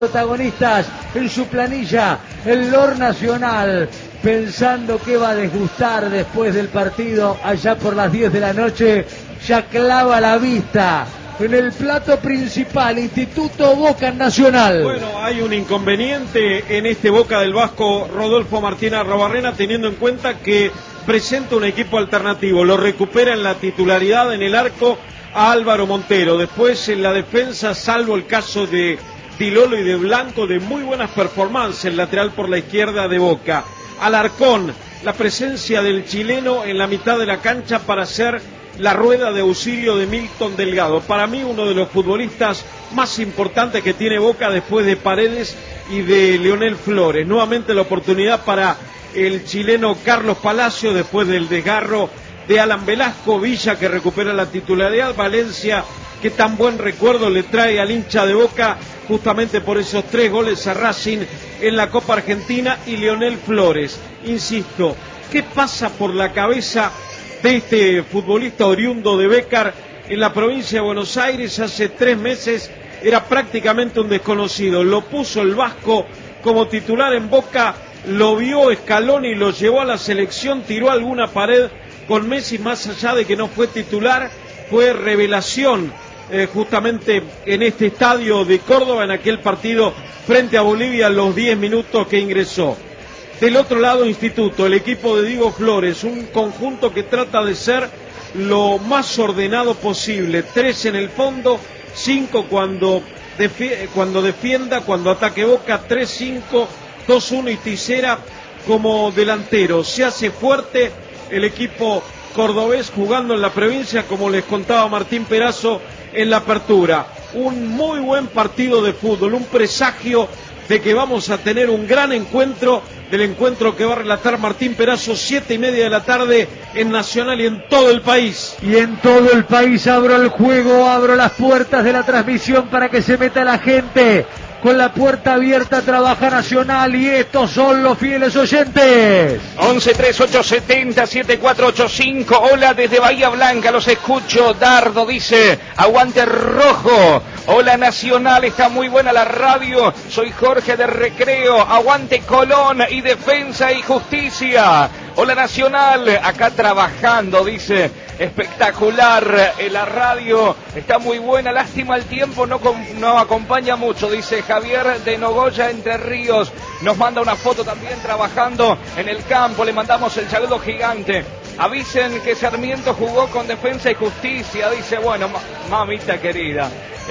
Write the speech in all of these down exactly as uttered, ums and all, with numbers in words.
protagonistas en su planilla, el L O R Nacional, pensando que va a desgustar después del partido allá por las diez de la noche, ya clava la vista en el plato principal, Instituto Boca Nacional. Bueno, hay un inconveniente en este Boca del Vasco Rodolfo Martín Arrobarrena, teniendo en cuenta que presenta un equipo alternativo, lo recupera en la titularidad en el arco a Álvaro Montero, después en la defensa, salvo el caso de Tilolo y de Blanco, de muy buenas performances, el lateral por la izquierda de Boca. Alarcón, la presencia del chileno en la mitad de la cancha para hacer la rueda de auxilio de Milton Delgado. Para mí uno de los futbolistas más importantes que tiene Boca después de Paredes y de Leonel Flores. Nuevamente la oportunidad para el chileno Carlos Palacio después del desgarro de Alan Velasco. Villa, que recupera la titularidad. Valencia, que tan buen recuerdo le trae al hincha de Boca justamente por esos tres goles a Racing en la Copa Argentina. Y Leonel Flores, insisto, ¿qué pasa por la cabeza de este futbolista oriundo de Bécar en la provincia de Buenos Aires? Hace tres meses era prácticamente un desconocido, lo puso el Vasco como titular en Boca, lo vio Scaloni y lo llevó a la selección, tiró alguna pared con Messi, más allá de que no fue titular, fue revelación eh, justamente en este estadio de Córdoba, en aquel partido frente a Bolivia, los diez minutos que ingresó. Del otro lado, Instituto, el equipo de Diego Flores, un conjunto que trata de ser lo más ordenado posible, tres en el fondo, cinco cuando, defi- cuando defienda, cuando ataque Boca, tres cinco, dos uno y Tisera como delantero. Se hace fuerte el equipo cordobés jugando en la provincia, como les contaba Martín Perazo en la apertura. Un muy buen partido de fútbol, un presagio de que vamos a tener un gran encuentro, del encuentro que va a relatar Martín Perazo, siete y media de la tarde en Nacional y en todo el país. Y en todo el país abro el juego, abro las puertas de la transmisión para que se meta la gente. Con la puerta abierta trabaja Nacional y estos son los fieles oyentes. once treinta y ocho setenta setenta y cuatro ochenta y cinco. Hola desde Bahía Blanca, los escucho. Dardo dice, aguante rojo. Hola Nacional, está muy buena la radio. Soy Jorge de Recreo. Aguante Colón y Defensa y Justicia. Hola Nacional, acá trabajando, dice. Espectacular, eh, la radio está muy buena, lástima el tiempo, no, com- no acompaña mucho, dice Javier de Nogoya, Entre Ríos. Nos manda una foto también trabajando en el campo, le mandamos el saludo gigante. Avisen que Sarmiento jugó con Defensa y Justicia, dice, bueno, ma- mamita querida.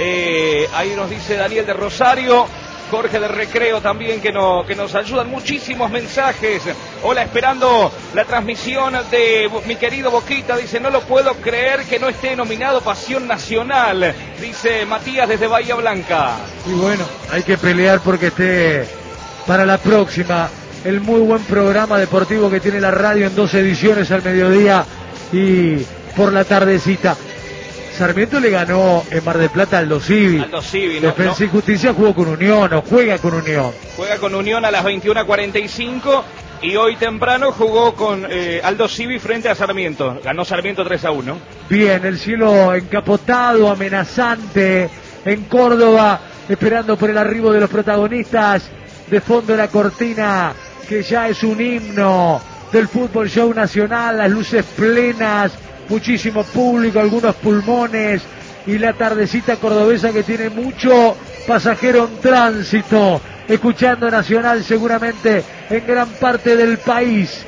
Eh, ahí nos dice Daniel de Rosario. Jorge de Recreo también, que, no, que nos ayudan, muchísimos mensajes. Hola, esperando la transmisión de mi querido Boquita, dice, no lo puedo creer que no esté nominado Pasión Nacional, dice Matías desde Bahía Blanca. Y bueno, hay que pelear porque esté para la próxima el muy buen programa deportivo que tiene la radio en dos ediciones al mediodía y por la tardecita. Sarmiento le ganó en Mar del Plata al Aldo Civi. Aldo Civi, no, Defensa no. y Justicia jugó con Unión, o juega con Unión. Juega con Unión a las veintiuna cuarenta y cinco y hoy temprano jugó con eh, Aldo Civi frente a Sarmiento. Ganó Sarmiento tres a uno. Bien, el cielo encapotado, amenazante en Córdoba, esperando por el arribo de los protagonistas. De fondo la cortina, que ya es un himno del fútbol show nacional, las luces plenas, muchísimo público, algunos pulmones y la tardecita cordobesa que tiene mucho pasajero en tránsito, escuchando Nacional seguramente en gran parte del país.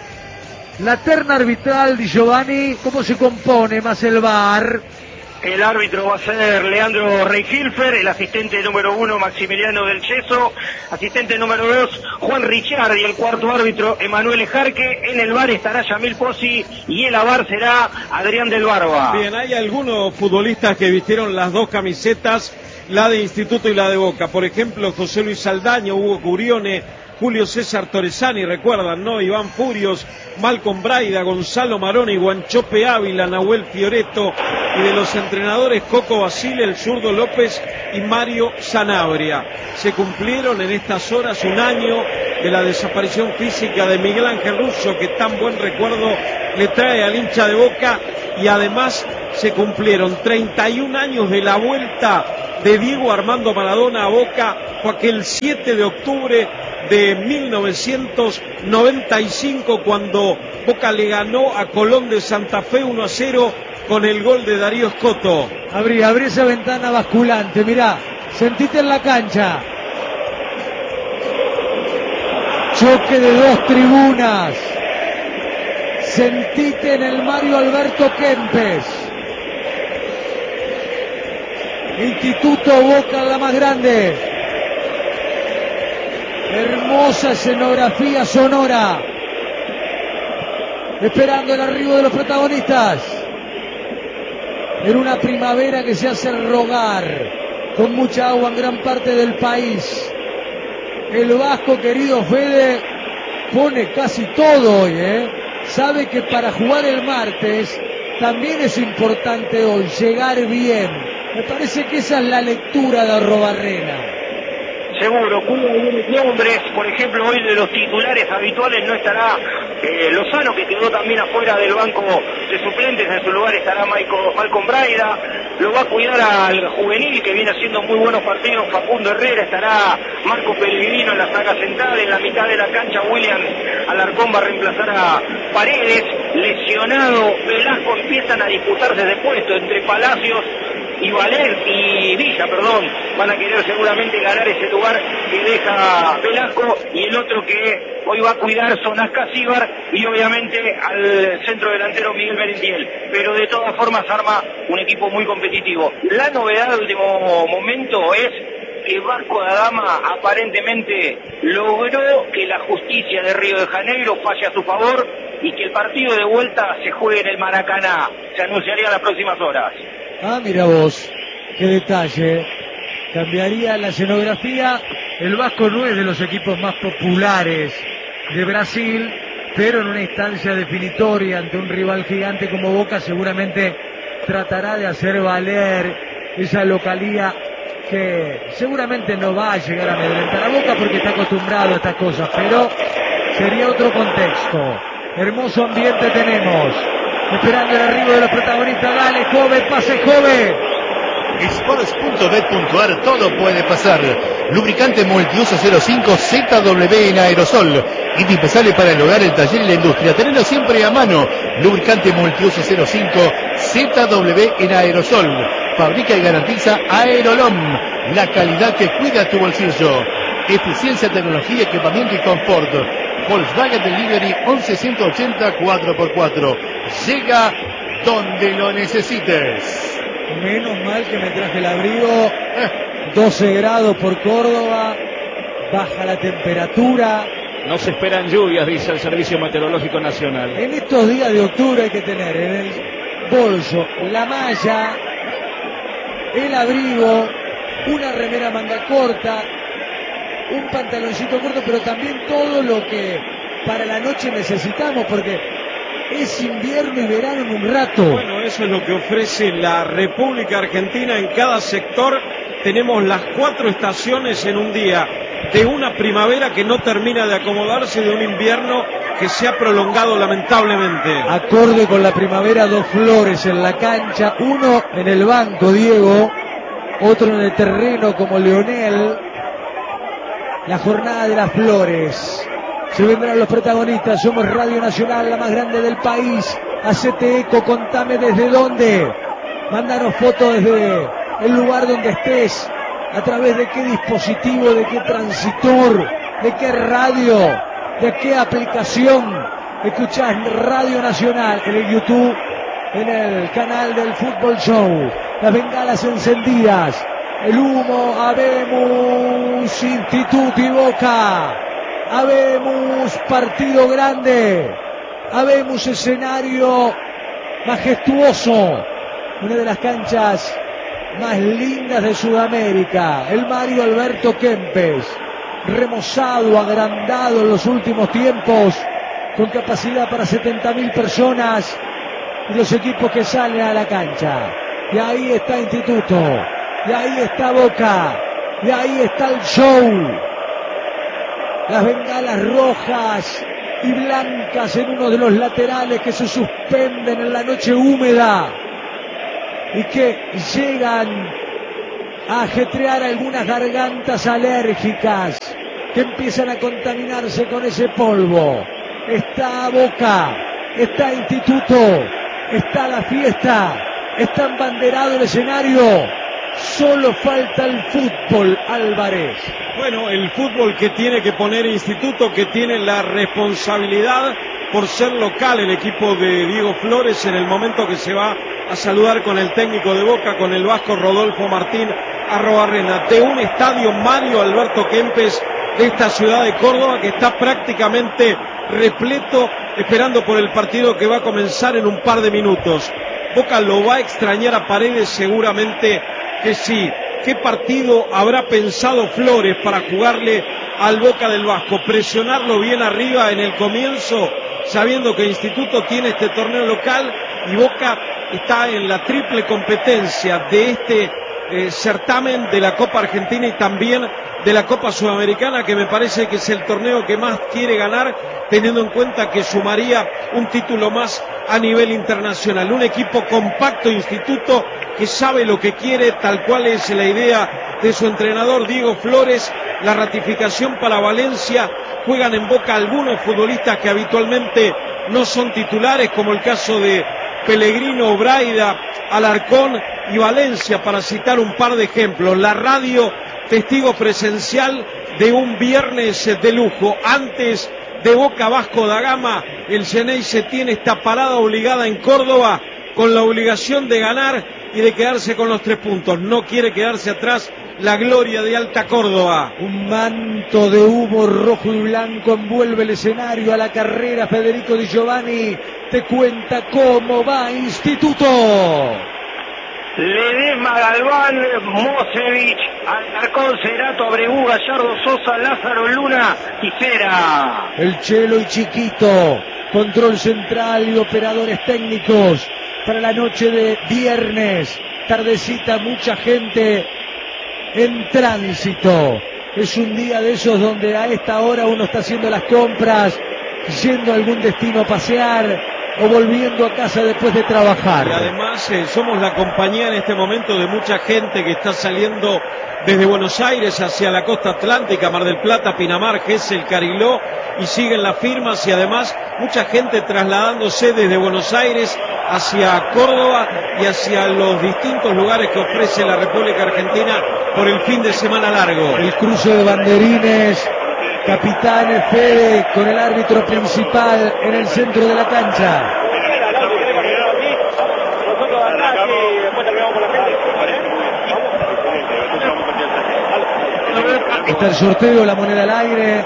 La terna arbitral de Giovanni, ¿cómo se compone más el V A R? El árbitro va a ser Leandro Reihilfer, el asistente número uno Maximiliano del Yeso, asistente número dos Juan Ricciardi, y el cuarto árbitro Emanuele Jarque. En el V A R estará Yamil Pozzi y el A V A R será Adrián del Barba. Bien, hay algunos futbolistas que vistieron las dos camisetas, la de Instituto y la de Boca. Por ejemplo, José Luis Saldaño, Hugo Curione, Julio César Torresani, recuerdan, ¿no? Iván Furios, Malcolm Braida, Gonzalo Maroni, Guanchope Ávila, Nahuel Fioreto, y de los entrenadores Coco Basile, el zurdo López y Mario Sanabria. Se cumplieron en estas horas un año de la desaparición física de Miguel Ángel Russo, que tan buen recuerdo le trae al hincha de Boca, y además se cumplieron treinta y un años de la vuelta de Diego Armando Maradona a Boca fue aquel siete de octubre de mil novecientos noventa y cinco cuando Boca le ganó a Colón de Santa Fe uno a cero con el gol de Darío Escoto. Abrí, abrí esa ventana basculante, mirá, sentite en la cancha. Choque de dos tribunas. Sentite en el Mario Alberto Kempes. Instituto Boca, la más grande. Hermosa escenografía sonora. Esperando el arribo de los protagonistas. En una primavera que se hace rogar, con mucha agua en gran parte del país. El Vasco, querido Fede, pone casi todo hoy, ¿eh? Sabe que para jugar el martes también es importante hoy llegar bien. Me parece que esa es la lectura de Arrobarrena. Seguro, cuida algunos nombres, por ejemplo, hoy de los titulares habituales no estará eh, Lozano, que quedó también afuera del banco de suplentes, en su lugar estará Maico, Malcolm Braida, lo va a cuidar al juvenil, que viene haciendo muy buenos partidos, Facundo Herrera, estará Marco Pellegrino en la saga central, en la mitad de la cancha William Alarcón va a reemplazar a Paredes, lesionado Velasco, empiezan a disputarse de puesto entre Palacios y Valer y Villa, perdón, van a querer seguramente ganar ese lugar que deja Velasco, y el otro que hoy va a cuidar son Ascasíbar y obviamente al centro delantero Miguel Merentiel, pero de todas formas arma un equipo muy competitivo. La novedad del último momento es que Vasco da Gama aparentemente logró que la justicia de Río de Janeiro falle a su favor y que el partido de vuelta se juegue en el Maracaná. Se anunciaría en las próximas horas. Ah, mira vos, qué detalle. Cambiaría la escenografía. El Vasco no es de los equipos más populares de Brasil, pero en una instancia definitoria ante un rival gigante como Boca seguramente tratará de hacer valer esa localía que seguramente no va a llegar a amedrentar a Boca porque está acostumbrado a estas cosas, pero sería otro contexto. Hermoso ambiente tenemos, esperando el arribo de los protagonistas. Dale, joven, pase, joven. Sports punto bet punto a r, todo puede pasar. Lubricante multiuso cero cinco Z W en aerosol. Indispensable para el hogar, el taller y la industria. Tenerlo siempre a mano. Lubricante multiuso cero cinco Z W en aerosol. Fabrica y garantiza Aerolom, la calidad que cuida tu bolsillo. Eficiencia, tecnología, equipamiento y confort. Volkswagen Delivery once ciento ochenta cuatro por cuatro. Llega donde lo necesites. Menos mal que me traje el abrigo. doce grados por Córdoba. Baja la temperatura. No se esperan lluvias, dice el Servicio Meteorológico Nacional. En estos días de octubre hay que tener en el bolso la malla, el abrigo, una remera manga corta, un pantaloncito corto, pero también todo lo que para la noche necesitamos, porque es invierno y verano en un rato. Bueno, eso es lo que ofrece la República Argentina. En cada sector tenemos las cuatro estaciones en un día, de una primavera que no termina de acomodarse, de un invierno que se ha prolongado lamentablemente. Acorde con la primavera, dos flores en la cancha, uno en el banco, Diego, otro en el terreno como Leonel. La jornada de las flores. Se vendrán los protagonistas. Somos Radio Nacional, la más grande del país. Hacete eco, contame desde dónde. Mándanos fotos desde el lugar donde estés. A través de qué dispositivo, de qué transitor, de qué radio, de qué aplicación. Escuchás Radio Nacional en el YouTube, en el canal del Fútbol Show. Las bengalas encendidas. El humo, habemos Instituto y Boca. Habemos partido grande, habemos escenario majestuoso, una de las canchas más lindas de Sudamérica, el Mario Alberto Kempes, remozado, agrandado en los últimos tiempos, con capacidad para setenta mil personas y los equipos que salen a la cancha. Y ahí está Instituto, y ahí está Boca, y ahí está el show. Las bengalas rojas y blancas en uno de los laterales que se suspenden en la noche húmeda y que llegan a ajetrear algunas gargantas alérgicas que empiezan a contaminarse con ese polvo. Está Boca, está Instituto, está la fiesta, está embanderado el escenario. Solo falta el fútbol, Álvarez. Bueno, el fútbol que tiene que poner Instituto, que tiene la responsabilidad por ser local el equipo de Diego Flores en el momento que se va a saludar con el técnico de Boca, con el vasco Rodolfo Martín Arrobarrena, de un estadio Mario Alberto Kempes de esta ciudad de Córdoba que está prácticamente repleto, esperando por el partido que va a comenzar en un par de minutos. Boca lo va a extrañar a Paredes, seguramente que sí. ¿Qué partido habrá pensado Flores para jugarle al Boca del Vasco? Presionarlo bien arriba en el comienzo, sabiendo que Instituto tiene este torneo local y Boca está en la triple competencia de este eh, certamen de la Copa Argentina y también de la Copa Sudamericana, que me parece que es el torneo que más quiere ganar, teniendo en cuenta que sumaría un título más a nivel internacional. Un equipo compacto, Instituto, que sabe lo que quiere, tal cual es la idea de su entrenador Diego Flores. La ratificación para Valencia, juegan en Boca algunos futbolistas que habitualmente no son titulares, como el caso de Pellegrino, Braida, Alarcón y Valencia, para citar un par de ejemplos. La radio, testigo presencial de un viernes de lujo. Antes de Boca Vasco da Gama, el Xeneize tiene esta parada obligada en Córdoba, con la obligación de ganar y de quedarse con los tres puntos. No quiere quedarse atrás la gloria de Alta Córdoba. Un manto de humo rojo y blanco envuelve el escenario. A la carrera Federico Di Giovanni te cuenta cómo va Instituto. Ledesma, Galván, Mosevich, Alarcón, Cerato, Abregu, Gallardo, Sosa, Lázaro, Luna, Tisera. El Chelo y Chiquito, control central y operadores técnicos para la noche de viernes. Tardecita, mucha gente en tránsito. Es un día de esos donde a esta hora uno está haciendo las compras, yendo a algún destino a pasear o volviendo a casa después de trabajar. Y además eh, somos la compañía en este momento de mucha gente que está saliendo desde Buenos Aires hacia la costa atlántica, Mar del Plata, Pinamar, Gesell, Cariló, y siguen las firmas, y además mucha gente trasladándose desde Buenos Aires hacia Córdoba y hacia los distintos lugares que ofrece la República Argentina por el fin de semana largo. El cruce de banderines, capitán Fede con el árbitro principal en el centro de la cancha. Está el sorteo, la moneda al aire.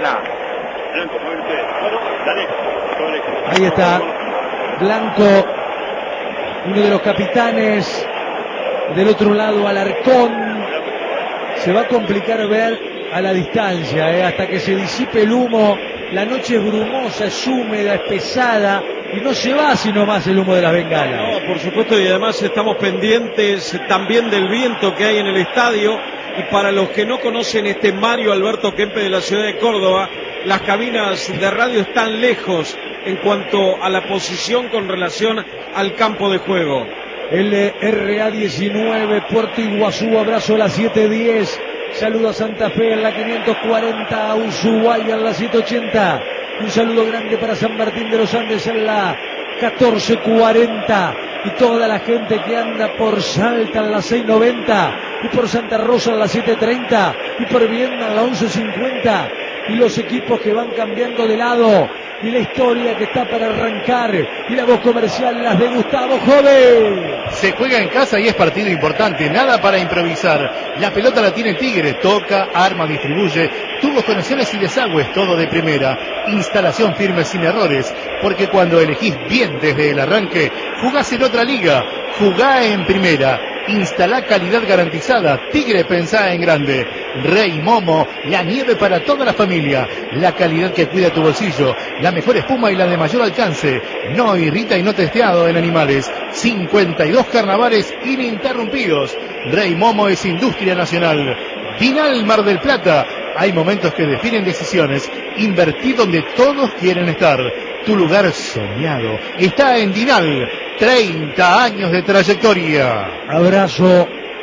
Ahí está Blanco, uno de los capitanes. Del otro lado Alarcón. Se va a complicar ver a la distancia, eh, hasta que se disipe el humo. La noche es brumosa, es húmeda, es pesada y no se va sino más el humo de las bengalas. No, por supuesto, y además estamos pendientes también del viento que hay en el estadio. Y para los que no conocen este Mario Alberto Kempes de la ciudad de Córdoba, las cabinas de radio están lejos en cuanto a la posición con relación al campo de juego. L R A diecinueve, Puerto Iguazú, abrazo a las siete diez. Saludo a Santa Fe en la quinientos cuarenta, a Ushuaia en la ciento ochenta. Un saludo grande para San Martín de los Andes en la catorce cuarenta. Y toda la gente que anda por Salta en la seiscientos noventa. Y por Santa Rosa en la setecientos treinta. Y por Viena en la once cincuenta. Y los equipos que van cambiando de lado. Y la historia que está para arrancar. Y la voz comercial, las de Gustavo Jove. Se juega en casa y es partido importante, nada para improvisar. La pelota la tiene Tigre, toca, arma, distribuye, tubos, conexiones y desagües, todo de primera. Instalación firme sin errores, porque cuando elegís bien desde el arranque, jugás en otra liga, jugá en primera. Instalá calidad garantizada. Tigre, pensá en grande. Rey Momo, la nieve para toda la familia. La calidad que cuida tu bolsillo. La mejor espuma y la de mayor alcance. No irrita y no testeado en animales. cincuenta y dos carnavales ininterrumpidos. Rey Momo es industria nacional. Dinal Mar del Plata. Hay momentos que definen decisiones. Invertí donde todos quieren estar. Tu lugar soñado está en Dinal. treinta años de trayectoria. Abrazo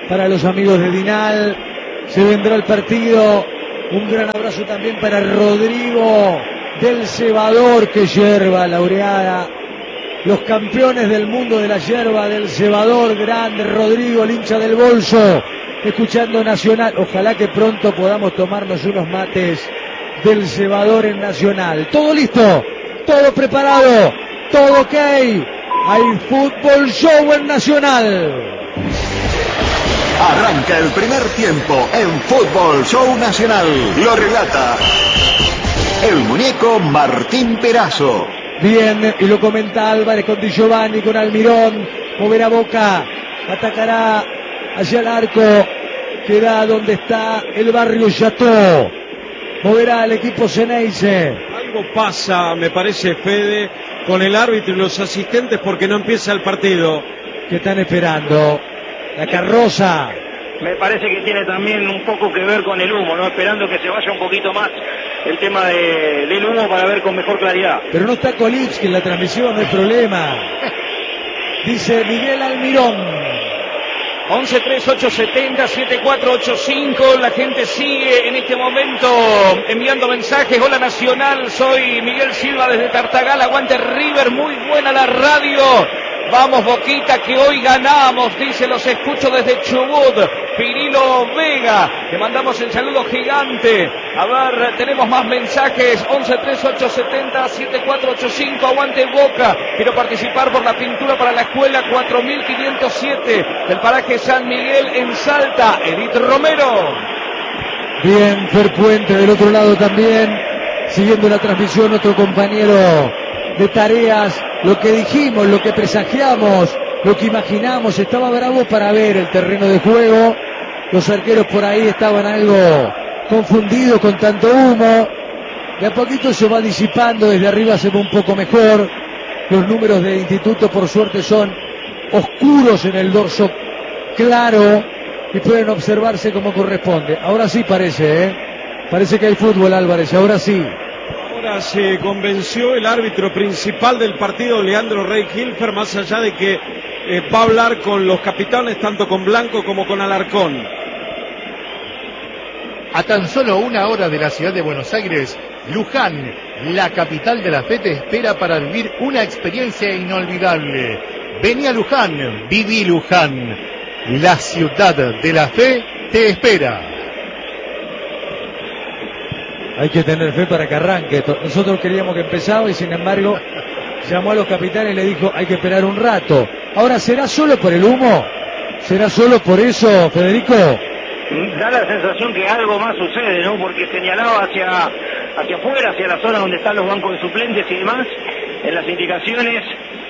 para los amigos de Dinal. Se vendrá el partido. Un gran abrazo también para Rodrigo del Cebador, que yerba laureada. Los campeones del mundo de la yerba del Cebador, grande Rodrigo, el hincha del bolso, escuchando Nacional. Ojalá que pronto podamos tomarnos unos mates del Cebador en Nacional. Todo listo, todo preparado, todo ok. Hay fútbol show en Nacional. Arranca el primer tiempo en Fútbol Show Nacional. Lo relata el muñeco Martín Perazo. Bien, y lo comenta Álvarez con Di Giovanni, con Almirón. Moverá Boca, atacará hacia el arco, que da donde está el barrio Chateau. Moverá el equipo Ceneice. Algo pasa, me parece, Fede, con el árbitro y los asistentes porque no empieza el partido. ¿Qué están esperando? La carroza. Me parece que tiene también un poco que ver con el humo, ¿no? Esperando que se vaya un poquito más el tema de, del humo para ver con mejor claridad. Pero no está Kolitsky en la transmisión, no hay problema. Dice Miguel Almirón. once tres ocho setenta siete cuatro ocho cinco. La gente sigue en este momento enviando mensajes. Hola Nacional, soy Miguel Silva desde Tartagal. Aguante River, muy buena la radio. Vamos Boquita, que hoy ganamos, dice, los escucho desde Chubut. Pirilo Vega, le mandamos el saludo gigante. A ver, tenemos más mensajes. once tres ocho setenta siete cuatro ocho cinco. Aguante Boca, quiero participar por la pintura para la escuela cuatro mil quinientos siete del paraje San Miguel en Salta. Edith Romero. Bien, Fer Puente del otro lado también, siguiendo la transmisión, otro compañero de tareas. Lo que dijimos, lo que presagiamos, lo que imaginamos, estaba bravo para ver el terreno de juego. Los arqueros por ahí estaban algo confundidos con tanto humo. De a poquito se va disipando, desde arriba se ve un poco mejor. Los números de instituto por suerte son oscuros en el dorso claro y pueden observarse como corresponde. Ahora sí parece, ¿eh? Parece que hay fútbol, Álvarez, ahora sí. Ahora se convenció el árbitro principal del partido, Leandro Rey Hilfer, más allá de que eh, va a hablar con los capitanes, tanto con Blanco como con Alarcón. A tan solo una hora de la ciudad de Buenos Aires, Luján, la capital de la fe, te espera para vivir una experiencia inolvidable. Vení a Luján, viví Luján. La ciudad de la fe te espera. Hay que tener fe para que arranque. Nosotros queríamos que empezaba y sin embargo llamó a los capitanes y le dijo hay que esperar un rato. Ahora, ¿será solo por el humo? ¿Será solo por eso, Federico? Da la sensación que algo más sucede, ¿no? Porque señalaba hacia, hacia afuera, hacia la zona donde están los bancos de suplentes y demás, en las indicaciones.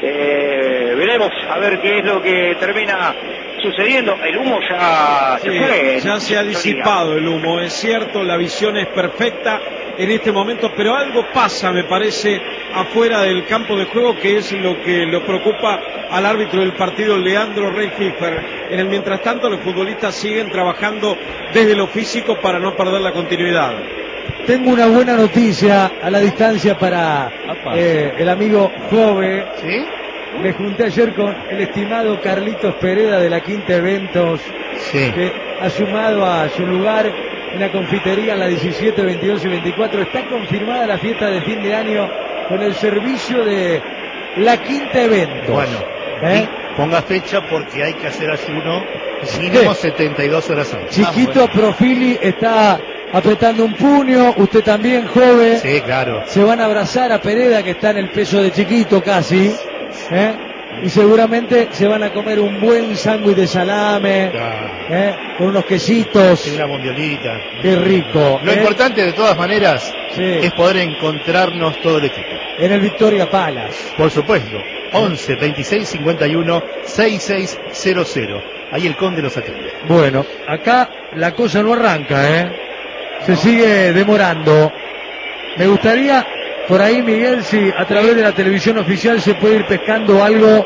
Eh, veremos a ver qué es lo que termina sucediendo. El humo ya Sí, se fue. ya se ha disipado el humo, es cierto, la visión es perfecta en este momento, pero algo pasa, me parece, afuera del campo de juego, que es lo que lo preocupa al árbitro del partido, Leandro Rey Hilfer. En el mientras tanto, los futbolistas siguen trabajando desde lo físico para no perder la continuidad. Tengo una buena noticia a la distancia para eh, el amigo Jove. ¿Sí? Me junté ayer con el estimado Carlitos Pereda de la Quinta Eventos, Sí. que ha sumado a su lugar en la confitería en la diecisiete, veintidós y veinticuatro. Está confirmada la fiesta de fin de año con el servicio de la Quinta Eventos. Bueno, ¿Eh? ponga fecha porque hay que hacer ayuno mínimo Sí. setenta y dos horas antes. Chiquito Profili está apretando un puño, usted también, joven. Sí, claro. Se van a abrazar a Pereda, que está en el peso de Chiquito casi, ¿eh? Y seguramente se van a comer un buen sándwich de salame, Claro. ¿eh? Con unos quesitos. Y una mondiolita. Qué rico. Lo ¿eh? importante, de todas maneras, Sí. es poder encontrarnos todo el equipo. En el Victoria Palace. Por supuesto, once veintiséis cincuenta y uno sesenta y seis cero cero. Ahí el Conde los atiende. Bueno, acá la cosa no arranca, ¿eh? Se sigue demorando. Me gustaría, por ahí, Miguel, si a través de la televisión oficial se puede ir pescando algo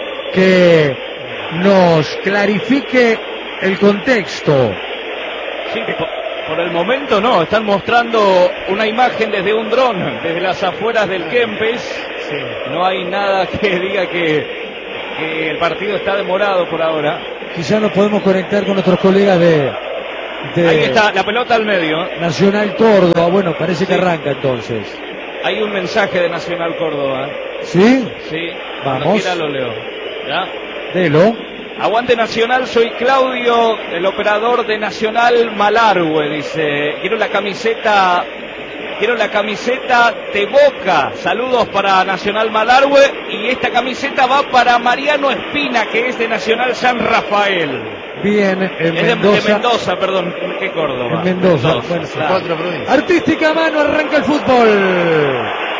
que nos clarifique el contexto. Sí, por, por el momento no, están mostrando una imagen desde un dron, desde las afueras del Kempes. Sí. No hay nada que diga que, que el partido está demorado por ahora. quizá nos podemos conectar con nuestros colegas de, de Ahí está, la pelota al medio. Nacional Córdoba. Bueno, parece que Sí. arranca entonces. Hay un mensaje de Nacional Córdoba. ¿Sí? Sí. Vamos. Cuando quiera lo leo. ¿Ya? Delo. Aguante Nacional, soy Claudio, el operador de Nacional Malargüe, dice. Quiero la camiseta, quiero la camiseta de Boca. Saludos para Nacional Malargüe. Y esta camiseta va para Mariano Espina, que es de Nacional San Rafael. Bien, en Es de Mendoza. de Mendoza, perdón. ¿Qué Córdoba? En Mendoza. Bueno, claro. Cuatro provincias. Artística mano, arranca el fútbol.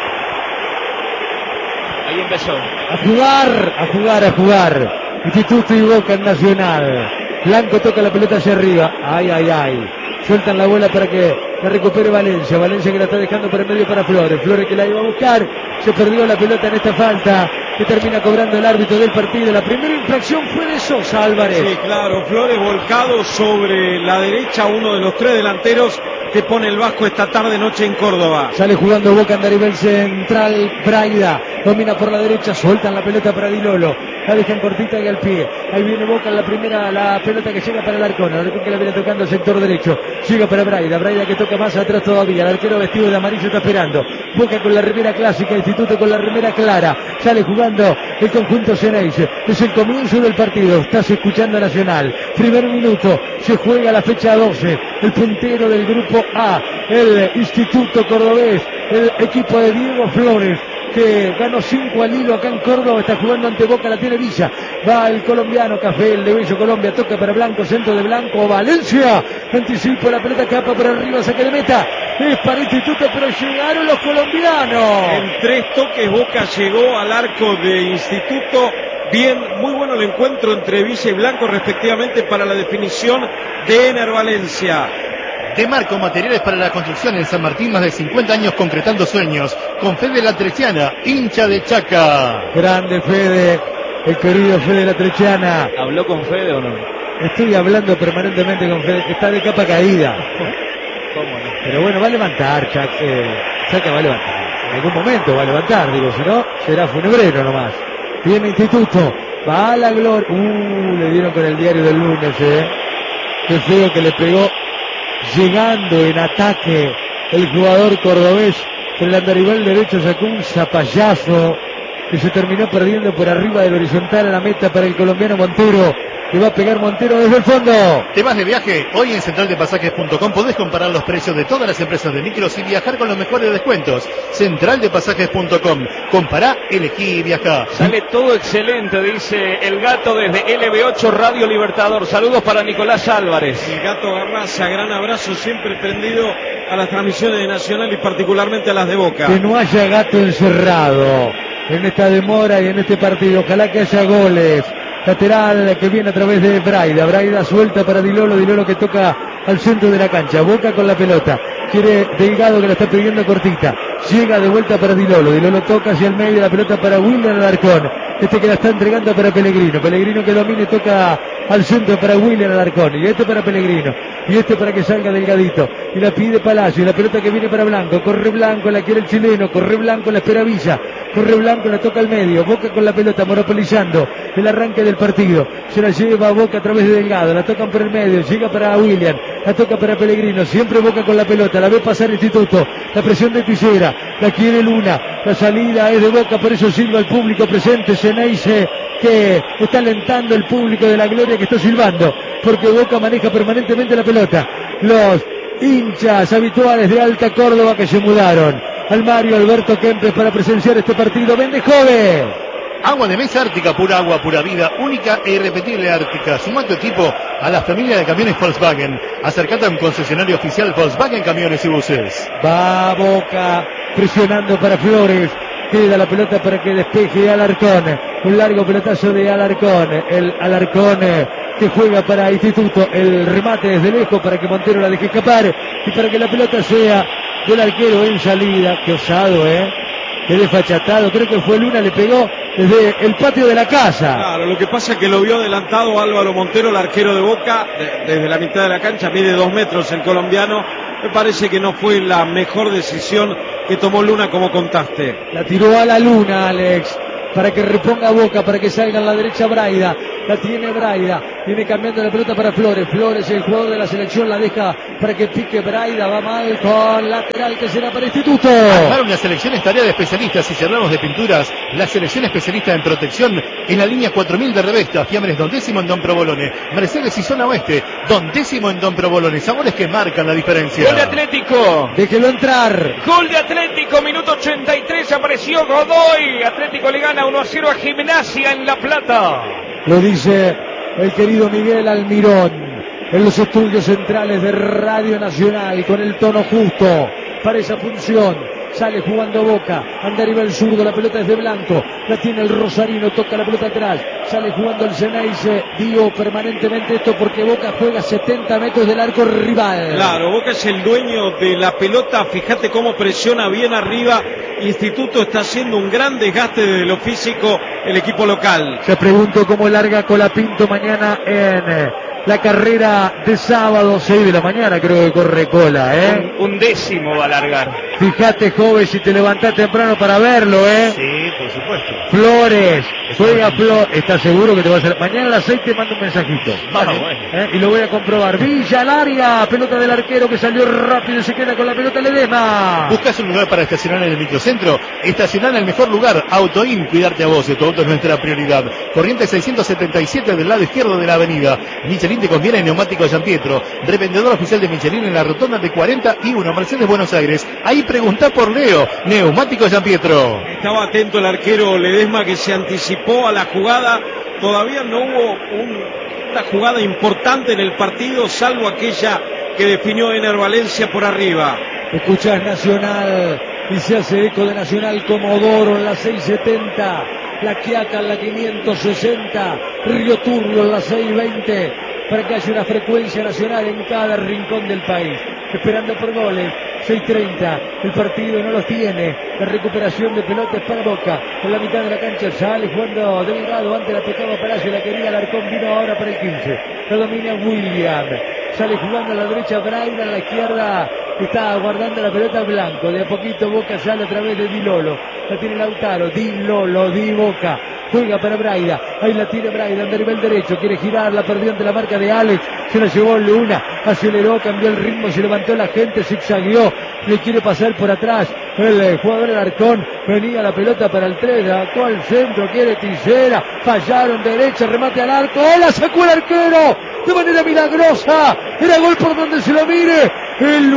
Ahí empezó. A jugar, a jugar, a jugar. Instituto y Boca en Nacional. Blanco toca la pelota hacia arriba. Ay, ay, ay. Sueltan la bola para que la recupere Valencia. Valencia que la está dejando por el medio para Flores. Flores que la iba a buscar. Se perdió la pelota en esta falta que termina cobrando el árbitro del partido. La primera infracción fue de Sosa Álvarez. Sí, claro, Flores volcado sobre la derecha, uno de los tres delanteros que pone el Vasco esta tarde noche en Córdoba. Sale jugando Boca en nivel central. Braida domina por la derecha. Sueltan la pelota para Di Lolo. La dejan cortita y al pie. Ahí viene Boca en la primera, la pelota que llega para el Arcón. El Arcón que la viene tocando el sector derecho. Llega para Braida. Braida que toca más atrás todavía. El arquero vestido de amarillo está esperando. Boca con la remera clásica. Instituto con la remera clara. Sale jugando el conjunto Ceneice. Es el comienzo del partido. Estás escuchando Nacional. Primer minuto. Se juega la fecha doce. El puntero del grupo A. El Instituto Cordobés. El equipo de Diego Flores, que ganó cinco al hilo acá en Córdoba, está jugando ante Boca, la tiene Villa, va el colombiano Café, el de Bello Colombia, toca para Blanco, centro de Blanco, Valencia, anticipo la pelota que va para arriba, saque de meta, es para Instituto, pero llegaron los colombianos. En tres toques Boca llegó al arco de Instituto. Bien, muy bueno el encuentro entre Villa y Blanco respectivamente para la definición de Ener Valencia. De Marco Materiales para la Construcción en San Martín, más de cincuenta años concretando sueños. Con Fede La Treciana, hincha de Chaca. Grande Fede, el querido Fede La Treciana. ¿Habló con Fede o no? Estoy hablando permanentemente con Fede, está de capa caída. ¿Cómo no? Pero bueno, va a levantar, Chaca, eh, Chaca va a levantar. En algún momento va a levantar, digo, si no, será funebrero nomás. Viene Instituto, va a la gloria. Uh, le dieron con el diario del lunes, eh. Qué feo que le pegó. Llegando en ataque el jugador cordobés, el andarival derecho sacó un zapallazo que se terminó perdiendo por arriba del horizontal a la meta para el colombiano Montero, que va a pegar Montero desde el fondo. ¿Te vas de viaje? Hoy en central de pasajes punto com podés comparar los precios de todas las empresas de micros y viajar con los mejores descuentos. central de pasajes punto com. Compará, elegí y viajá. Sale todo excelente, dice el gato desde L B ocho Radio Libertador. Saludos para Nicolás Álvarez. El gato Garraza, gran abrazo, siempre prendido a las transmisiones de Nacional y particularmente a las de Boca. Que no haya gato encerrado en esta demora y en este partido. Ojalá que haya goles. Lateral que viene a través de Braida. Braida suelta para Di Lolo. Di Lolo que toca al centro de la cancha. Boca con la pelota. Quiere Delgado que la está pidiendo cortita. Llega de vuelta para Di Lolo. Di Lolo toca hacia el medio. La pelota para William Alarcón. Este que la está entregando para Pellegrino. Pellegrino que domina y toca al centro para William Alarcón. Y este para Pellegrino. Y este para que salga Delgadito. Y la pide Palacio. Y la pelota que viene para Blanco. Corre Blanco, la quiere el chileno. Corre Blanco, la espera Villa. Corre Blanco, la toca al medio. Boca con la pelota, monopolizando el arranque del partido. Se la lleva Boca a través de Delgado. La tocan por el medio. Llega para William. La toca para Pellegrino. Siempre Boca con la pelota. La ve pasar Instituto. La presión de Tijera. La quiere Luna. La salida es de Boca. Por eso silba el público presente. Ceneice que está alentando el público de la Gloria que está silbando. Porque Boca maneja permanentemente la pelota. Los hinchas habituales de Alta Córdoba que se mudaron al Mario Alberto Kempes para presenciar este partido. Vende Jove. Agua de mesa Ártica, pura agua, pura vida, única e irrepetible Ártica. Suma tu equipo a la familia de camiones Volkswagen. Acercate a un concesionario oficial Volkswagen Camiones y Buses. Va Boca presionando para Flores. Queda la pelota para que despeje Alarcón. Un largo pelotazo de Alarcón. El Alarcón que juega para Instituto. El remate desde lejos para que Montero la deje escapar. Y para que la pelota sea del arquero en salida. Qué osado, ¿eh? Qué desfachatado. Creo que fue Luna, le pegó desde el patio de la casa. Claro, lo que pasa es que lo vio adelantado Álvaro Montero, el arquero de Boca, de, desde la mitad de la cancha, mide dos metros el colombiano. Me parece que no fue la mejor decisión que tomó Luna, como contaste. La tiró a la Luna, Alex, para que reponga Boca, para que salga a la derecha Braida. La tiene Braida. Viene cambiando la pelota para Flores. Flores, el jugador de la selección, la deja para que pique Braida. Va mal con lateral que será para Instituto. Armar una selección es tarea de especialistas. Si hablamos de pinturas, la selección especialista en protección en la línea cuatro mil de Revesta. Fiambres Don Décimo en Don Provolone. Mercedes y Zona Oeste. Don Décimo en Don Provolone. Sabores que marcan la diferencia. Gol de Atlético. Déjelo entrar. Gol de Atlético, minuto ochenta y tres. Apareció Godoy. Atlético le gana uno a cero a Gimnasia en La Plata. Lo dice el querido Miguel Almirón en los estudios centrales de Radio Nacional, con el tono justo para esa función. Sale jugando Boca, anda arriba el zurdo, la pelota es de Blanco, la tiene el Rosarino, toca la pelota atrás, sale jugando el Ceneice. Digo permanentemente esto porque Boca juega setenta metros del arco rival. Claro, Boca es el dueño de la pelota, fíjate cómo presiona bien arriba. Instituto está haciendo un gran desgaste desde lo físico el equipo local. Se pregunto cómo larga Colapinto mañana en eh, la carrera de sábado, seis de la mañana creo que corre Cola, ¿eh? Un, un décimo va a largar. Fíjate, joven, si te levantás temprano para verlo, ¿eh? Sí, por supuesto. Flores, juega Flores. ¿Estás seguro que te va a hacer? Mañana a las seis te mando un mensajito. Vamos, ¿Eh? ¿Eh? Y lo voy a comprobar. Villa al área, pelota del arquero que salió rápido y se queda con la pelota Ledesma. ¿Buscas un lugar para estacionar en el microcentro? Estacionar en el mejor lugar. Autoin, cuidarte a vos. Tu auto es nuestra prioridad. Corriente seiscientos setenta y siete del lado izquierdo de la avenida. Michelin te conviene en neumáticos San Pietro. Revendedor oficial de Michelin en la rotonda de cuarenta y uno, Mercedes Buenos Aires. Ahí preguntá por Leo. Neumáticos San Pietro. Estaba atento el arquero Ledesma, que se anticipó a la jugada. Todavía no hubo un, una jugada importante en el partido, salvo aquella que definió Ener Valencia por arriba. Escuchás Nacional y se hace eco de Nacional Comodoro en la seiscientos setenta, La Quiaca en la quinientos sesenta, Río Turbio en la seiscientos veinte, para que haya una frecuencia nacional en cada rincón del país. Esperando por goles, seiscientos treinta, el partido no los tiene, la recuperación de pelotas para Boca, en la mitad de la cancha sale jugando Delgado, antes la tocaba Palacio, la quería Alarcón, vino ahora para el quince, la domina William, sale jugando a la derecha Braida, a la izquierda está aguardando la pelota Blanco, de a poquito Boca sale a través de Di Lolo, la tiene Lautaro, Di Lolo, Di Boca, juega para Braida, ahí la tiene Braida, anda a nivel derecho, quiere girar, la perdió ante la marca de Alex, se la llevó Luna, aceleró, cambió el ritmo, se levantó la gente, zigzagueó, le quiere pasar por atrás, el jugador Alarcón, venía la pelota para el tres, actuó al centro, quiere Tijera, fallaron, derecha, remate al arco, ¡oh, la sacó el arquero! De manera milagrosa, era gol por donde se lo mire, el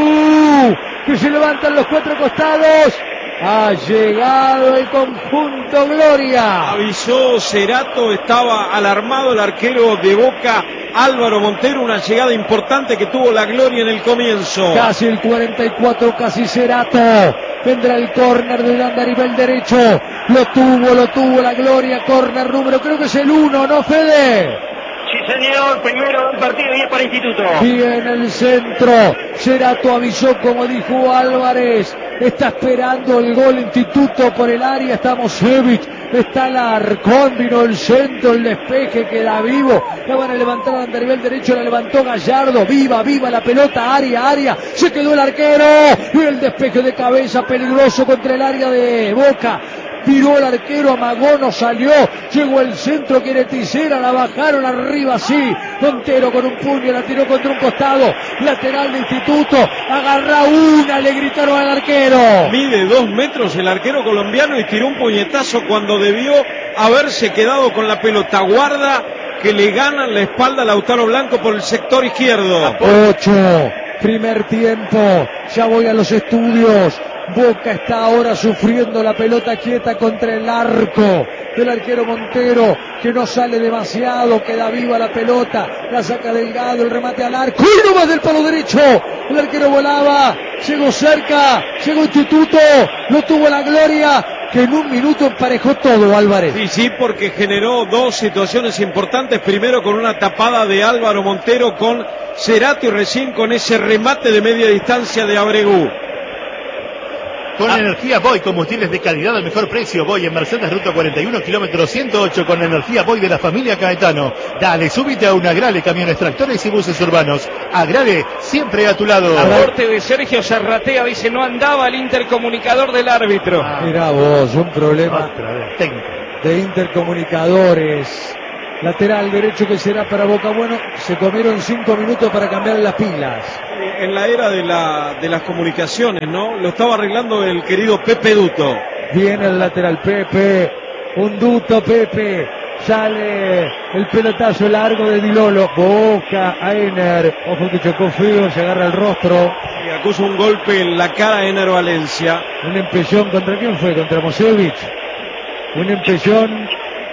U, que se levantan los cuatro costados. Ha llegado el conjunto Gloria. Avisó Cerato, estaba alarmado el arquero de Boca, Álvaro Montero, una llegada importante que tuvo la Gloria en el comienzo. Casi el cuarenta y cuatro, casi Cerato. Vendrá el córner de Holanda a nivel derecho. Lo tuvo, lo tuvo la Gloria, córner número, creo que es el uno, ¿no, Fede? Sí, señor, primero del partido y es para Instituto. Bien el centro, Cerato avisó, como dijo Álvarez, está esperando el gol Instituto por el área, está Mosevich, está Alarcón, vino el centro, el despeje queda vivo, la van a levantar a nivel derecho, la levantó Gallardo, viva, viva la pelota, área, área, se quedó el arquero, y el despeje de cabeza peligroso contra el área de Boca. Tiró el arquero, amagó, no salió, llegó el centro, quiere Tisera, la bajaron arriba, sí, Montero con un puño, la tiró contra un costado, lateral de Instituto, agarra una, le gritaron al arquero. Mide dos metros el arquero colombiano y tiró un puñetazo cuando debió haberse quedado con la pelota. Guarda que le ganan la espalda a Lautaro Blanco por el sector izquierdo. Ocho, primer tiempo, ya voy a los estudios. Boca está ahora sufriendo la pelota quieta contra el arco del arquero Montero, que no sale demasiado, queda viva la pelota, la saca Delgado, el remate al arco, y no más del palo derecho, el arquero volaba, llegó cerca, llegó Instituto, lo tuvo la Gloria, que en un minuto emparejó todo, Álvarez. Sí, sí, porque generó dos situaciones importantes, primero con una tapada de Álvaro Montero con Cerato y recién con ese remate de media distancia de Abregu. Con ah. energía Boy, combustibles de calidad al mejor precio. Boy en Mercedes, ruta cuarenta y uno, kilómetro ciento ocho, con la energía Boy de la familia Caetano. Dale, súbite a un Agrale, camiones, tractores y buses urbanos. Agrale, siempre a tu lado. Aporte de Sergio Serratea, dice, no andaba el intercomunicador del árbitro. Ah, mirá vos, un problema Otra vez, técnico. de intercomunicadores. Lateral derecho que será para Boca. Bueno, se comieron cinco minutos para cambiar las pilas. En la era de, la, de las comunicaciones, ¿no? Lo estaba arreglando el querido Pepe Duto. Viene el lateral Pepe, un Duto Pepe, sale el pelotazo largo de Di Lolo, Boca a Ener, ojo que chocó feo, se agarra el rostro. Y acusa un golpe en la cara de Ener Valencia. Un empellón, ¿contra quién fue? Contra Mosevich. Un empellón.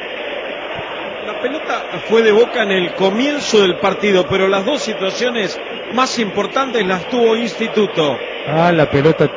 La pelota fue de Boca en el comienzo del partido, pero las dos situaciones más importantes las tuvo Instituto. Ah, la pelota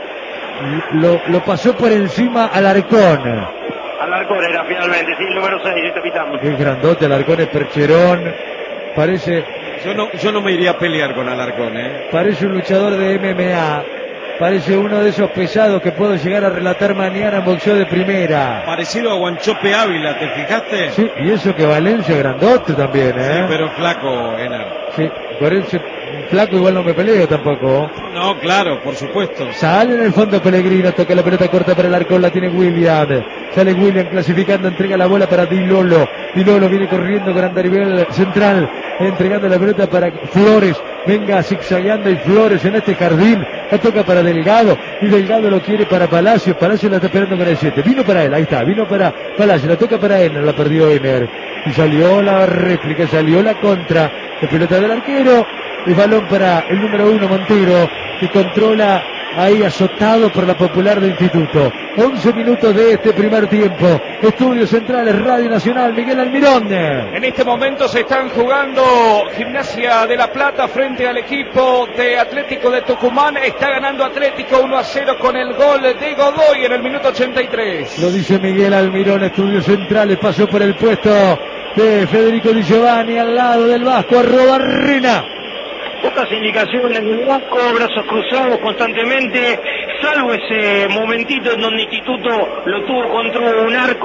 lo, lo pasó por encima al Alarcón. Alarcón era finalmente, sí, el número seis, el capitán. Qué grandote, Alarcón es percherón. Parece... Yo no, yo no me iría a pelear con Alarcón, ¿eh? Parece un luchador de M M A. Parece uno de esos pesados que puedo llegar a relatar mañana en boxeo de primera. Parecido a Guanchope Ávila, ¿te fijaste? Sí, y eso que Valencia grandote también, ¿eh? Sí, pero flaco, Ener. Sí, por eso flaco igual no me peleo tampoco. No, claro, por supuesto. Sale en el fondo Pellegrino, toca la pelota corta para el Arcón, la tiene William. Sale William clasificando, entrega la bola para Di Lolo. Di Lolo viene corriendo con Andarivel central, entregando la pelota para Flores. Venga zigzagueando y Flores en este jardín. La toca para Delgado y Delgado lo quiere para Palacios. Palacios la está esperando con el siete. Vino para él, ahí está, vino para Palacios. La toca para Ener, la perdió Ener. Y salió la réplica, salió la contra. La pelota del arquero. El balón para el número uno Montero, que controla ahí azotado por la Popular de Instituto. once minutos de este primer tiempo. Estudios Centrales, Radio Nacional, Miguel Almirón. En este momento se están jugando Gimnasia de La Plata frente al equipo de Atlético de Tucumán. Está ganando Atlético uno a cero con el gol de Godoy en el minuto ochenta y tres. Lo dice Miguel Almirón, Estudios Centrales, pasó por el puesto de Federico Di Giovanni al lado del Vasco, arroba Rena. Pocas indicaciones del Vasco, brazos cruzados constantemente, salvo ese momentito en donde Instituto lo tuvo contra un arco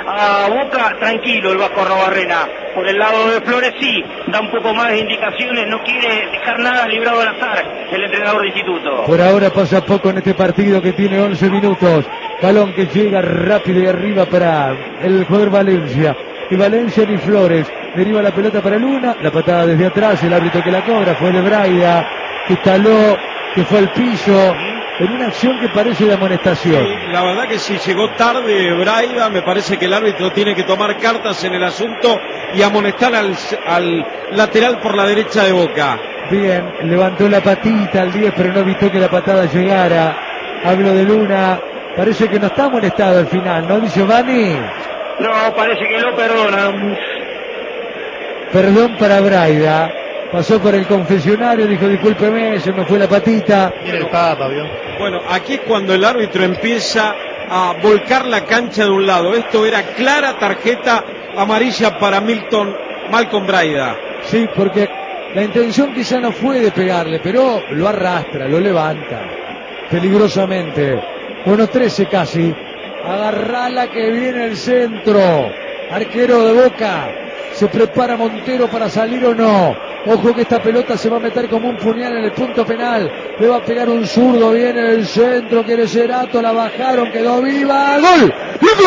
a Boca, tranquilo el Vasco Arrobarrena. Por el lado de Flores sí, da un poco más de indicaciones, no quiere dejar nada librado al azar el entrenador de Instituto. Por ahora pasa poco en este partido que tiene once minutos, balón que llega rápido y arriba para el jugador Valencia. Y Valencia ni Flores, deriva la pelota para Luna, la patada desde atrás, el árbitro que la cobra fue de Braida, que taló, que fue al piso, en una acción que parece de amonestación. Sí, la verdad que si llegó tarde Braida, me parece que el árbitro tiene que tomar cartas en el asunto y amonestar al, al lateral por la derecha de Boca. Bien, levantó la patita al diez, pero no evitó que la patada llegara. Hablo de Luna, parece que no está amonestado al final, ¿no, Di Giovanni? No, parece que lo perdonan. Perdón para Braida. Pasó por el confesionario, dijo discúlpeme, se me fue la patita. Mira el Papa, ¿vio? Bueno, aquí es cuando el árbitro empieza a volcar la cancha de un lado. Esto era clara tarjeta amarilla para Milton Malcolm Braida. Sí, porque la intención quizá no fue de pegarle, pero lo arrastra, lo levanta peligrosamente. uno trece casi. Agarrala que viene el centro. Arquero de Boca. Se prepara Montero para salir o no. Ojo que esta pelota se va a meter como un puñal en el punto penal. Le va a pegar un zurdo. Viene el centro. Quiere Cerato. La bajaron. Quedó viva. ¡Gol! ¡Gol!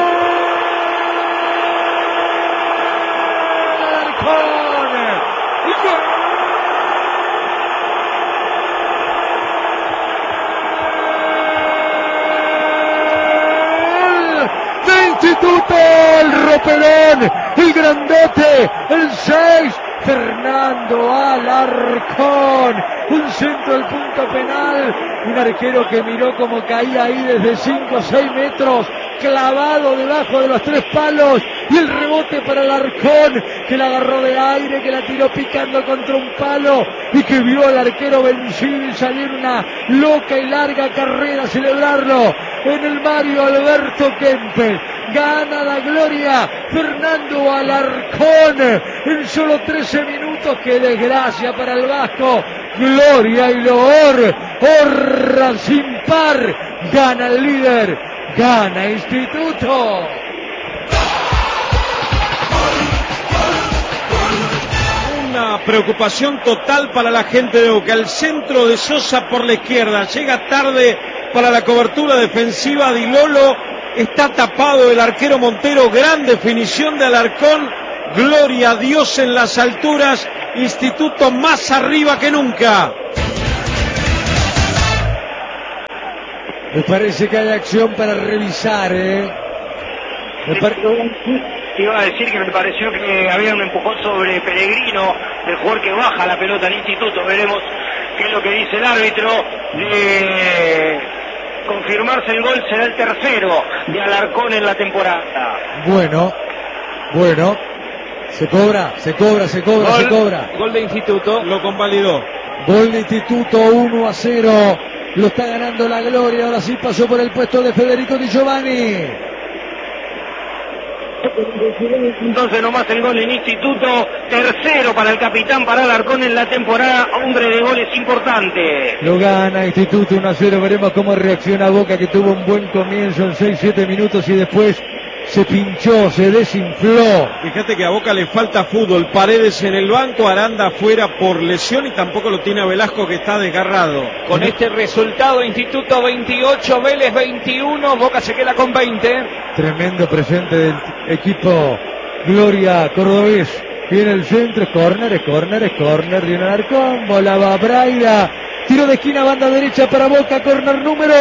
Instituto, el roperón, el grandote, el seis, Fernando Alarcón, un centro del punto penal, un arquero que miró como caía ahí desde cinco o seis metros, clavado debajo de los tres palos, y el rebote para Alarcón, que la agarró de aire, que la tiró picando contra un palo, y que vio al arquero vencido y salir una loca y larga carrera a celebrarlo en el Mario Alberto Kempes. Gana la gloria Fernando Alarcón en solo trece minutos. Qué desgracia para el Vasco. Gloria y loor. Horra sin par. Gana el líder. Gana Instituto. Una preocupación total para la gente de Boca. El centro de Sosa por la izquierda. Llega tarde para la cobertura defensiva. Di Lolo está tapado el arquero Montero. Gran definición de Alarcón. Gloria a Dios en las alturas, Instituto más arriba que nunca. Me parece que hay acción para revisar, ¿eh? Me pare... Iba a decir que me pareció que había un empujón sobre Pellegrino, el jugador que baja la pelota al Instituto. Veremos qué es lo que dice el árbitro. De confirmarse el gol, será el tercero de Alarcón en la temporada. Bueno, bueno. Se cobra, se cobra, se cobra, Gol, se cobra. Gol de Instituto. Lo convalidó. Gol de Instituto, uno a cero. Lo está ganando la Gloria. Ahora sí pasó por el puesto de Federico Di Giovanni. Entonces nomás el gol en Instituto, tercero para el capitán, para Alarcón en la temporada, hombre de goles importante. Lo gana Instituto uno a cero, veremos cómo reacciona Boca, que tuvo un buen comienzo en seis siete minutos y después se pinchó, se desinfló. Fíjate que a Boca le falta fútbol. Paredes en el banco, Aranda fuera por lesión y tampoco lo tiene a Velasco, que está desgarrado. Con este resultado, Instituto veintiocho, Vélez veintiuno, Boca se queda con veinte. Tremendo presente del equipo Gloria Cordobés. Viene el centro, es córner, es córner, es córner, viene Alarcón, bola va Braida, tiro de esquina, banda derecha para Boca, córner número.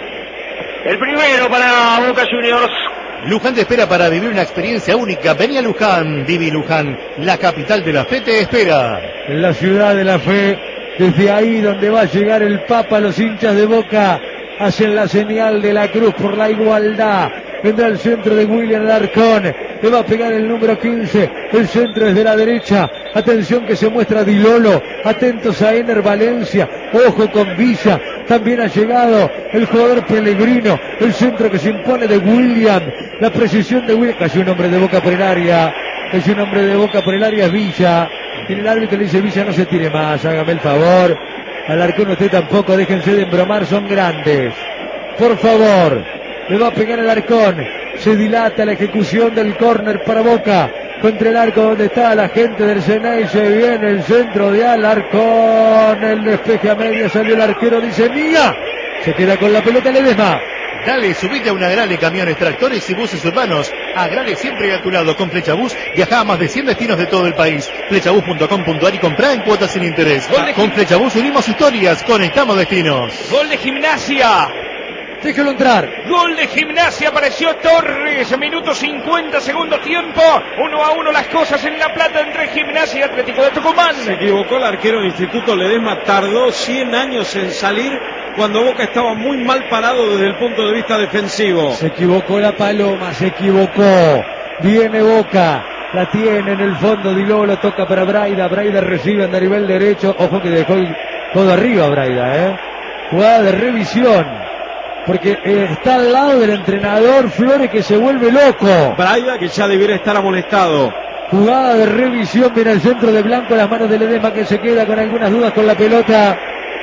El primero para Boca Juniors. Luján te espera para vivir una experiencia única. Vení a Luján, viví Luján, la capital de la fe te espera. La ciudad de la fe, desde ahí donde va a llegar el Papa, los hinchas de Boca hacen la señal de la cruz por la igualdad. Vendrá el centro de William Alarcón, le va a pegar el número quince, el centro desde la derecha, atención que se muestra Di Lolo, atentos a Ener Valencia, ojo con Villa, también ha llegado el jugador Pellegrino, el centro que se impone de William, la precisión de William, casi un hombre de Boca por el área, casi un hombre de Boca por el área es Villa, y el árbitro le dice: Villa, no se tire más, hágame el favor, Alarcón usted tampoco, déjense de embromar, son grandes, por favor. Le va a pegar el Alarcón. Se dilata la ejecución del córner para Boca. Contra el arco donde está la gente del Ceney. Se viene el centro de Alarcón. El despeje a media. Salió el arquero. Dice mía. Se queda con la pelota Ledesma. Dale, subite a una Agrale Camiones, Tractores y Buses Urbanos. Agrale siempre a tu lado. Con Flechabús viaja a más de cien destinos de todo el país. Flechabús punto com punto ar y comprá en cuotas sin interés. Con Flechabús unimos historias, conectamos destinos. Gol de Gimnasia. Déjalo entrar. Gol de Gimnasia, apareció Torres, minuto cincuenta, segundo tiempo, uno a uno las cosas en La Plata entre Gimnasia y Atlético de Tucumán. Se equivocó el arquero del Instituto Ledesma, tardó cien años en salir cuando Boca estaba muy mal parado desde el punto de vista defensivo. Se equivocó la Paloma, se equivocó. Viene Boca, la tiene en el fondo, Di Lolo, toca para Braida, Braida recibe a nivel derecho, ojo que dejó el codo arriba Braida, eh. Jugada de revisión. Porque eh, está al lado del entrenador Flores, que se vuelve loco. Braida, que ya debiera estar amonestado. Jugada de revisión, viene el centro de Blanco, las manos de Ledesma, que se queda con algunas dudas con la pelota.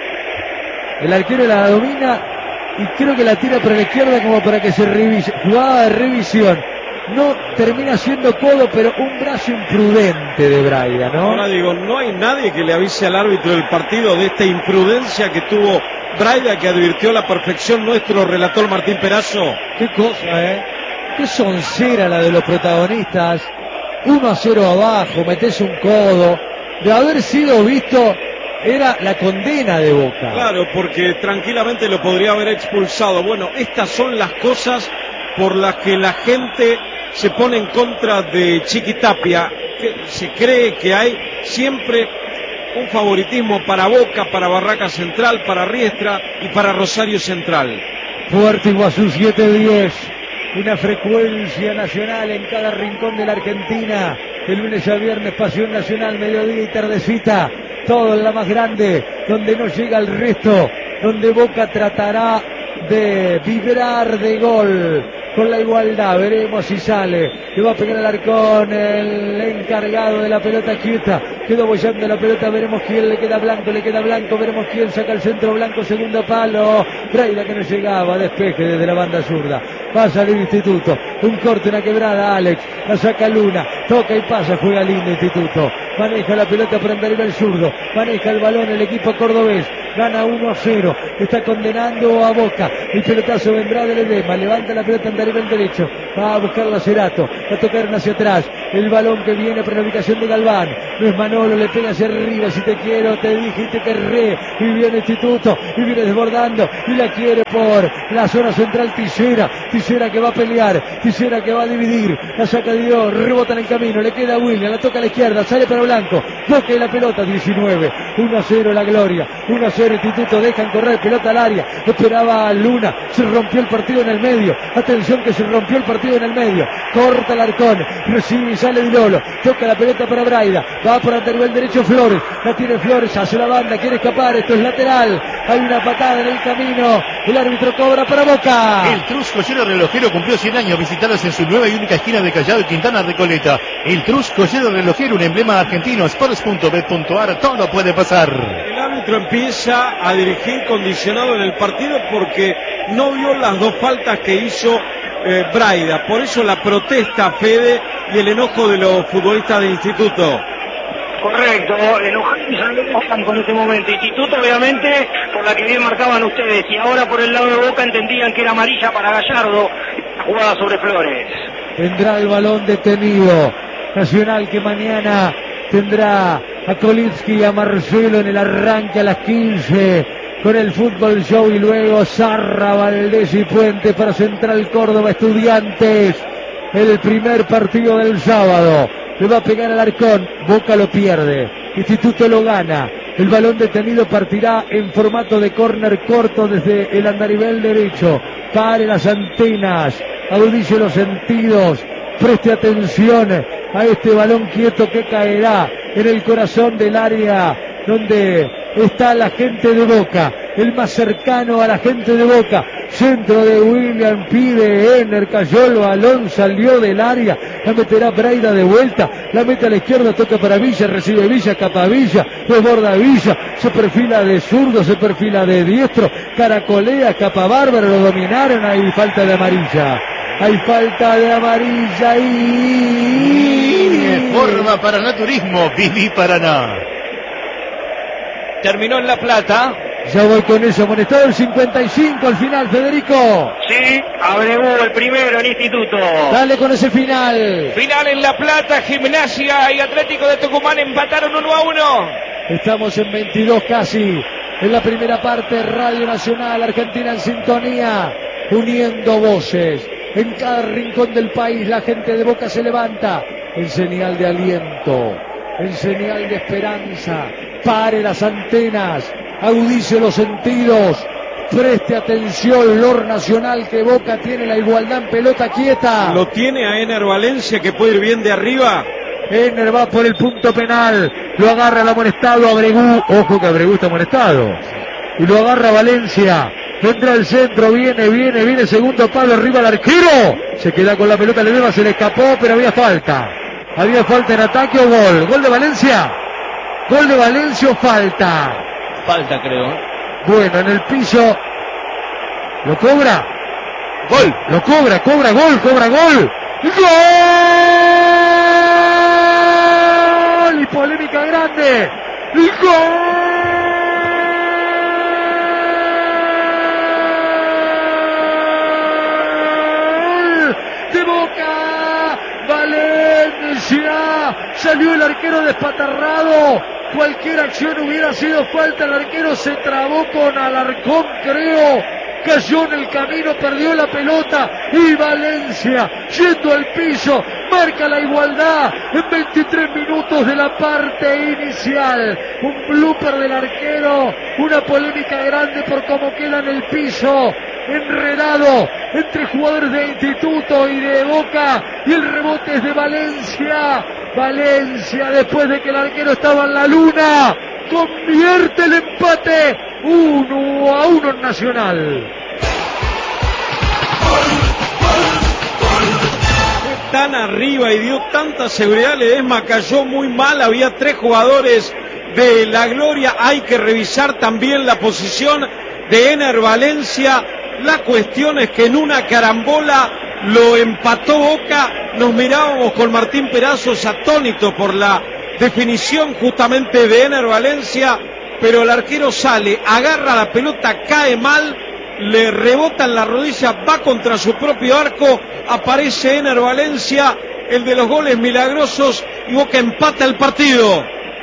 El arquero la domina y creo que la tira para la izquierda como para que se revise. Jugada de revisión. No termina siendo codo, pero un brazo imprudente de Braida, ¿no? Ahora digo, no hay nadie que le avise al árbitro del partido de esta imprudencia que tuvo Braida, que advirtió a la perfección nuestro relator Martín Perazo. Qué cosa, ¿eh? Qué soncera la de los protagonistas. uno a cero abajo, metés un codo. De haber sido visto, era la condena de Boca. Claro, porque tranquilamente lo podría haber expulsado. Bueno, estas son las cosas por las que la gente se pone en contra de Chiquitapia, que se cree que hay siempre un favoritismo para Boca, para Barraca Central, para Riestra y para Rosario Central. Puerto Iguazú siete diez, una frecuencia nacional en cada rincón de la Argentina, de lunes a viernes, pasión nacional, mediodía y tardecita, todo en la más grande, donde no llega el resto, donde Boca tratará de vibrar de gol con la igualdad. Veremos si sale, le va a pegar el Alarcón, el encargado de la pelota quieta, quedó bollando la pelota, veremos quién le queda Blanco, le queda Blanco, veremos quién saca el centro. Blanco, segundo palo, Braida que no llegaba, despeje desde la banda zurda, pasa al Instituto, un corte, una quebrada, Alex, la saca Luna, toca y pasa, juega lindo Instituto, maneja la pelota por andar el zurdo, maneja el balón el equipo cordobés, gana uno a cero, está condenando a Boca, el pelotazo vendrá del Edema, levanta la pelota en el derecho, va a buscar a Cerato, va a tocar hacia atrás, el balón que viene para la ubicación de Galván, no es Manolo, le pega hacia arriba, si te quiero, te dije y te querré, y viene Instituto, y viene desbordando, y la quiere por la zona central Tisera, Tisera que va a pelear, Tisera que va a dividir, la saca de Dios, rebota en el camino, le queda a William, la toca a la izquierda, sale para Blanco, Boca y la pelota, diecinueve, uno a cero la Gloria, uno a cero Instituto, dejan correr, pelota al área, esperaba a Luna, se rompió el partido en el medio, atención que se rompió el partido en el medio, corta el Arcón, recibe y sale Di Lolo, toca la pelota para Braida, va por el derecho Flores, la tiene Flores, hace la banda, quiere escapar, esto es lateral, hay una patada en el camino, el árbitro cobra para Boca. El Trus Collero Relojero cumplió cien años, visitaros en su nueva y única esquina de Callao y Quintana Recoleta. El Trus Collero Relojero, un emblema argentino, sports punto bet punto ar, todo puede pasar. El árbitro empieza a dirigir condicionado en el partido porque no vio las dos faltas que hizo eh, Braida, por eso la protesta, Fede, y el enojo de los futbolistas de Instituto. Correcto, enojan con ese momento. Instituto, obviamente, por la que bien marcaban ustedes, y ahora por el lado de Boca entendían que era amarilla para Gallardo, la jugada sobre Flores. Tendrá el balón detenido Nacional, que mañana tendrá a Kolitsky y a Marcelo en el arranque a las quince con el Fútbol Show, y luego Zarra, Valdés y Puente para Central Córdoba Estudiantes, el primer partido del sábado. Le va a pegar al Arcón, Boca lo pierde, Instituto lo gana, el balón detenido partirá en formato de córner corto desde el andarivel derecho, pare las antenas, agudice los sentidos, preste atención a este balón quieto que caerá en el corazón del área donde está la gente de Boca, el más cercano a la gente de Boca. Centro de William, pide Ener, cayó el balón, salió del área, la meterá Braida de vuelta, la mete a la izquierda, toca para Villa, recibe Villa, capa Villa, desborda Villa, se perfila de zurdo, se perfila de diestro, caracolea, capa Bárbaro, lo dominaron, hay falta de amarilla. Hay falta de amarilla y... Forma para naturismo, Viví Paraná. Terminó en La Plata. Ya voy con eso, amonestado el cincuenta y cinco al final, Federico. Sí, agregó el primero en Instituto. Dale con ese final. Final en La Plata, Gimnasia y Atlético de Tucumán empataron uno a uno. Estamos en veintidós casi. En la primera parte, Radio Nacional, Argentina en sintonía, uniendo voces. En cada rincón del país la gente de Boca se levanta en señal de aliento, en señal de esperanza. Pare las antenas, agudice los sentidos, preste atención, Lor Nacional, que Boca tiene la igualdad en pelota quieta. Lo tiene a Ener Valencia, que puede ir bien de arriba. Ener va por el punto penal, lo agarra el amonestado Abregú, ojo que Abregú está amonestado, y lo agarra Valencia. Entra al centro, viene, viene, viene, segundo palo, arriba el arquero, se queda con la pelota, le deba, se le escapó, pero había falta. Había falta en ataque o gol. Gol de Valencia. Gol de Valencia o falta. Falta, creo. Bueno, en el piso. ¿Lo cobra? Gol. Lo cobra, cobra, gol, cobra, gol. ¡Gol! Y polémica grande. ¡Gol! De Boca, Valencia, salió el arquero despatarrado, cualquier acción hubiera sido falta, el arquero se trabó con Alarcón, creo, cayó en el camino, perdió la pelota, y Valencia, yendo al piso, marca la igualdad en veintitrés minutos de la parte inicial. Un blooper del arquero, una polémica grande por cómo queda en el piso, enredado entre jugadores de Instituto y de Boca, y el rebote es de Valencia. Valencia, después de que el arquero estaba en la luna, convierte el empate uno a uno en Nacional. Tan arriba y dio tanta seguridad, Ledesma cayó muy mal, había tres jugadores de la Gloria, hay que revisar también la posición de Ener Valencia. La cuestión es que en una carambola lo empató Boca, nos mirábamos con Martín Perazos atónitos por la definición justamente de Ener Valencia, pero el arquero sale, agarra la pelota, cae mal, le rebota en la rodilla, va contra su propio arco, aparece Ener Valencia, el de los goles milagrosos, y Boca empata el partido.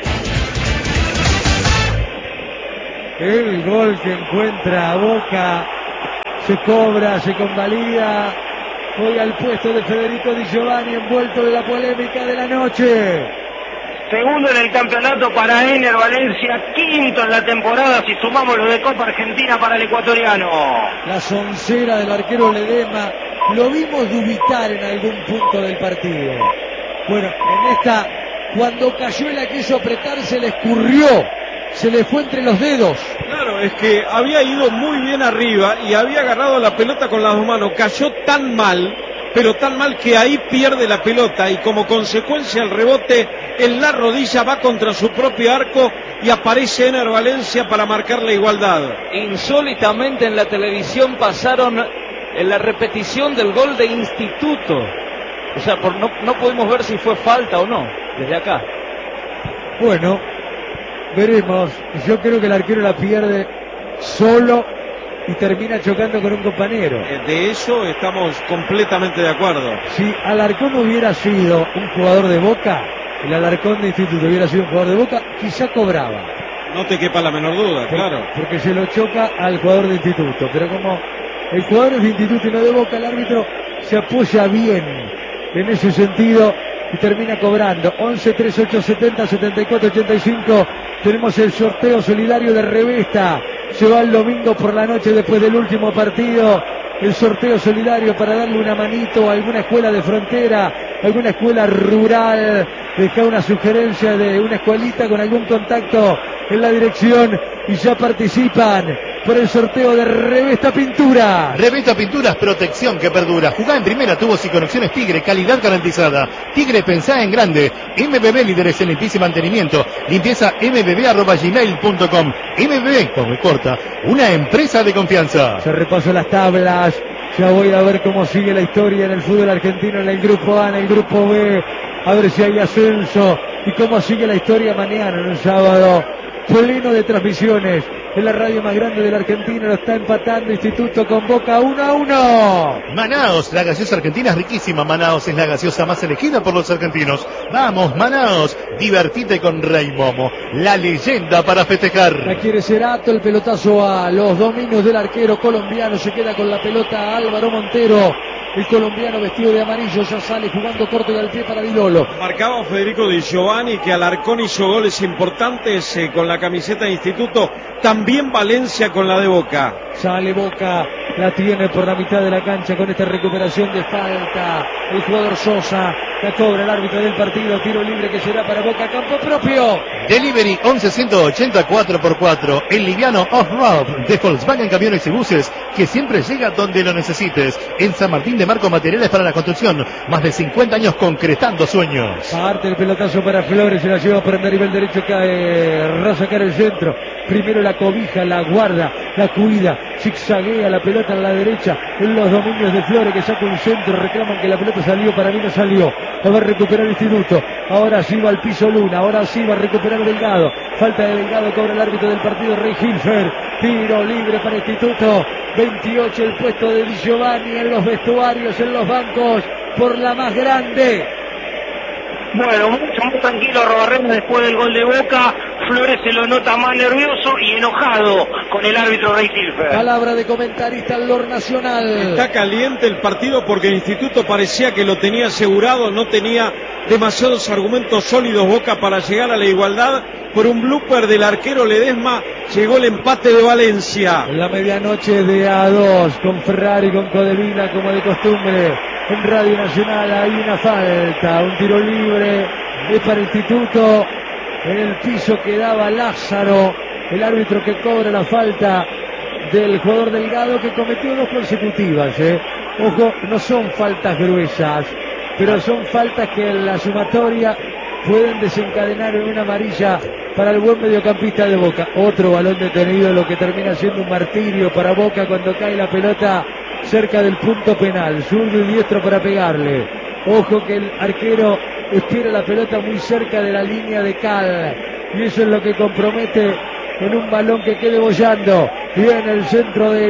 El gol que encuentra a Boca se cobra, se convalida. Hoy al puesto de Federico Di Giovanni, envuelto en la polémica de la noche. Segundo en el campeonato para Ener Valencia, quinto en la temporada si sumamos lo de Copa Argentina para el ecuatoriano. La soncera del arquero Ledesma, lo vimos dubitar en algún punto del partido. Bueno, en esta, cuando cayó y la quiso apretar, se le escurrió, se le fue entre los dedos. Claro, es que había ido muy bien arriba y había agarrado la pelota con las dos manos, cayó tan mal, pero tan mal que ahí pierde la pelota y como consecuencia el rebote en la rodilla va contra su propio arco y aparece Ener Valencia para marcar la igualdad. Insólitamente en la televisión pasaron en la repetición del gol de Instituto. O sea, por, no, no podemos ver si fue falta o no, desde acá. Bueno, veremos. Yo creo que el arquero la pierde solo y termina chocando con un compañero. De eso estamos completamente de acuerdo. Si Alarcón hubiera sido un jugador de Boca, el Alarcón de Instituto hubiera sido un jugador de Boca, quizá cobraba. No te quepa la menor duda, Por, claro. Porque se lo choca al jugador de Instituto. Pero como el jugador es de Instituto y no de Boca, el árbitro se apoya bien en ese sentido y termina cobrando. once, treinta y ocho, setenta, setenta y cuatro, ochenta y cinco. Tenemos el sorteo solidario de Revesta. Se va el domingo por la noche después del último partido. El sorteo solidario para darle una manito a alguna escuela de frontera, alguna escuela rural. Deja una sugerencia de una escuelita con algún contacto en la dirección y ya participan por el sorteo de Revesta Pintura. Revesta Pinturas, protección que perdura. Jugá en primera, tubos y conexiones Tigre, calidad garantizada. Tigre, pensá en grande. M B B, líderes en limpieza y mantenimiento. Limpieza m b b arroba gmail punto com. M B B, como corta, una empresa de confianza. Se repaso las tablas. Ya voy a ver cómo sigue la historia en el fútbol argentino, en el grupo A, en el grupo B. A ver si hay ascenso y cómo sigue la historia mañana, en un sábado pleno de transmisiones. En la radio más grande de la Argentina lo está empatando Instituto con Boca uno a uno. Manaos, la gaseosa argentina es riquísima. Manaos es la gaseosa más elegida por los argentinos. Vamos, Manaos, divertite con Rey Momo, la leyenda para festejar. La quiere Cerato, el pelotazo a los dominios del arquero colombiano. Se queda con la pelota Álvaro Montero. El colombiano vestido de amarillo ya sale jugando corto y al pie para Di Lolo. Marcaba Federico Di Giovanni que Alarcón hizo goles importantes eh, con la camiseta de Instituto. También Valencia con la de Boca. Sale Boca, la tiene por la mitad de la cancha con esta recuperación de falta. El jugador Sosa, la cobra el árbitro del partido. Tiro libre que será para Boca, campo propio. Delivery once ciento ochenta cuatro por cuatro. El liviano off-road de Volkswagen Camiones y Buses que siempre llega donde lo necesites. En San Martín de Marco, materiales para la construcción. Más de cincuenta años concretando sueños. Parte el pelotazo para Flores, se la lleva por el nivel derecho, cae Rosa, cae el centro. Primero la cobija, la guarda, la cuida, zigzaguea la pelota en la derecha, en los dominios de Flores que saca un centro, reclaman que la pelota salió, para mí no salió. Va a recuperar el Instituto, ahora sí va al piso Luna, ahora sí va a recuperar Delgado. Falta de Delgado, cobra el árbitro del partido, Rey Hilfer. Tiro libre para Instituto. veintiocho el puesto de Di Giovanni en los vestuarios, en los bancos, por la más grande. Bueno, mucho más tranquilo Robarrena después del gol de Boca. Flores se lo nota más nervioso y enojado con el árbitro Rey Hilfer. Palabra de comentarista al Lor Nacional. Está caliente el partido porque el Instituto parecía que lo tenía asegurado, no tenía demasiados argumentos sólidos Boca para llegar a la igualdad. Por un blooper del arquero Ledesma llegó el empate de Valencia. En la medianoche de A dos con Ferrari, con Codevila como de costumbre. En Radio Nacional hay una falta, un tiro libre es para el Instituto. En el piso quedaba Lázaro, el árbitro que cobra la falta del jugador Delgado que cometió dos consecutivas. ¿eh? Ojo, no son faltas gruesas, pero son faltas que en la sumatoria pueden desencadenar en una amarilla para el buen mediocampista de Boca. Otro balón detenido, lo que termina siendo un martirio para Boca cuando cae la pelota cerca del punto penal. Zurdo y diestro para pegarle. Ojo que el arquero espera la pelota muy cerca de la línea de cal. Y eso es lo que compromete en un balón que quede bollando. Viene el centro de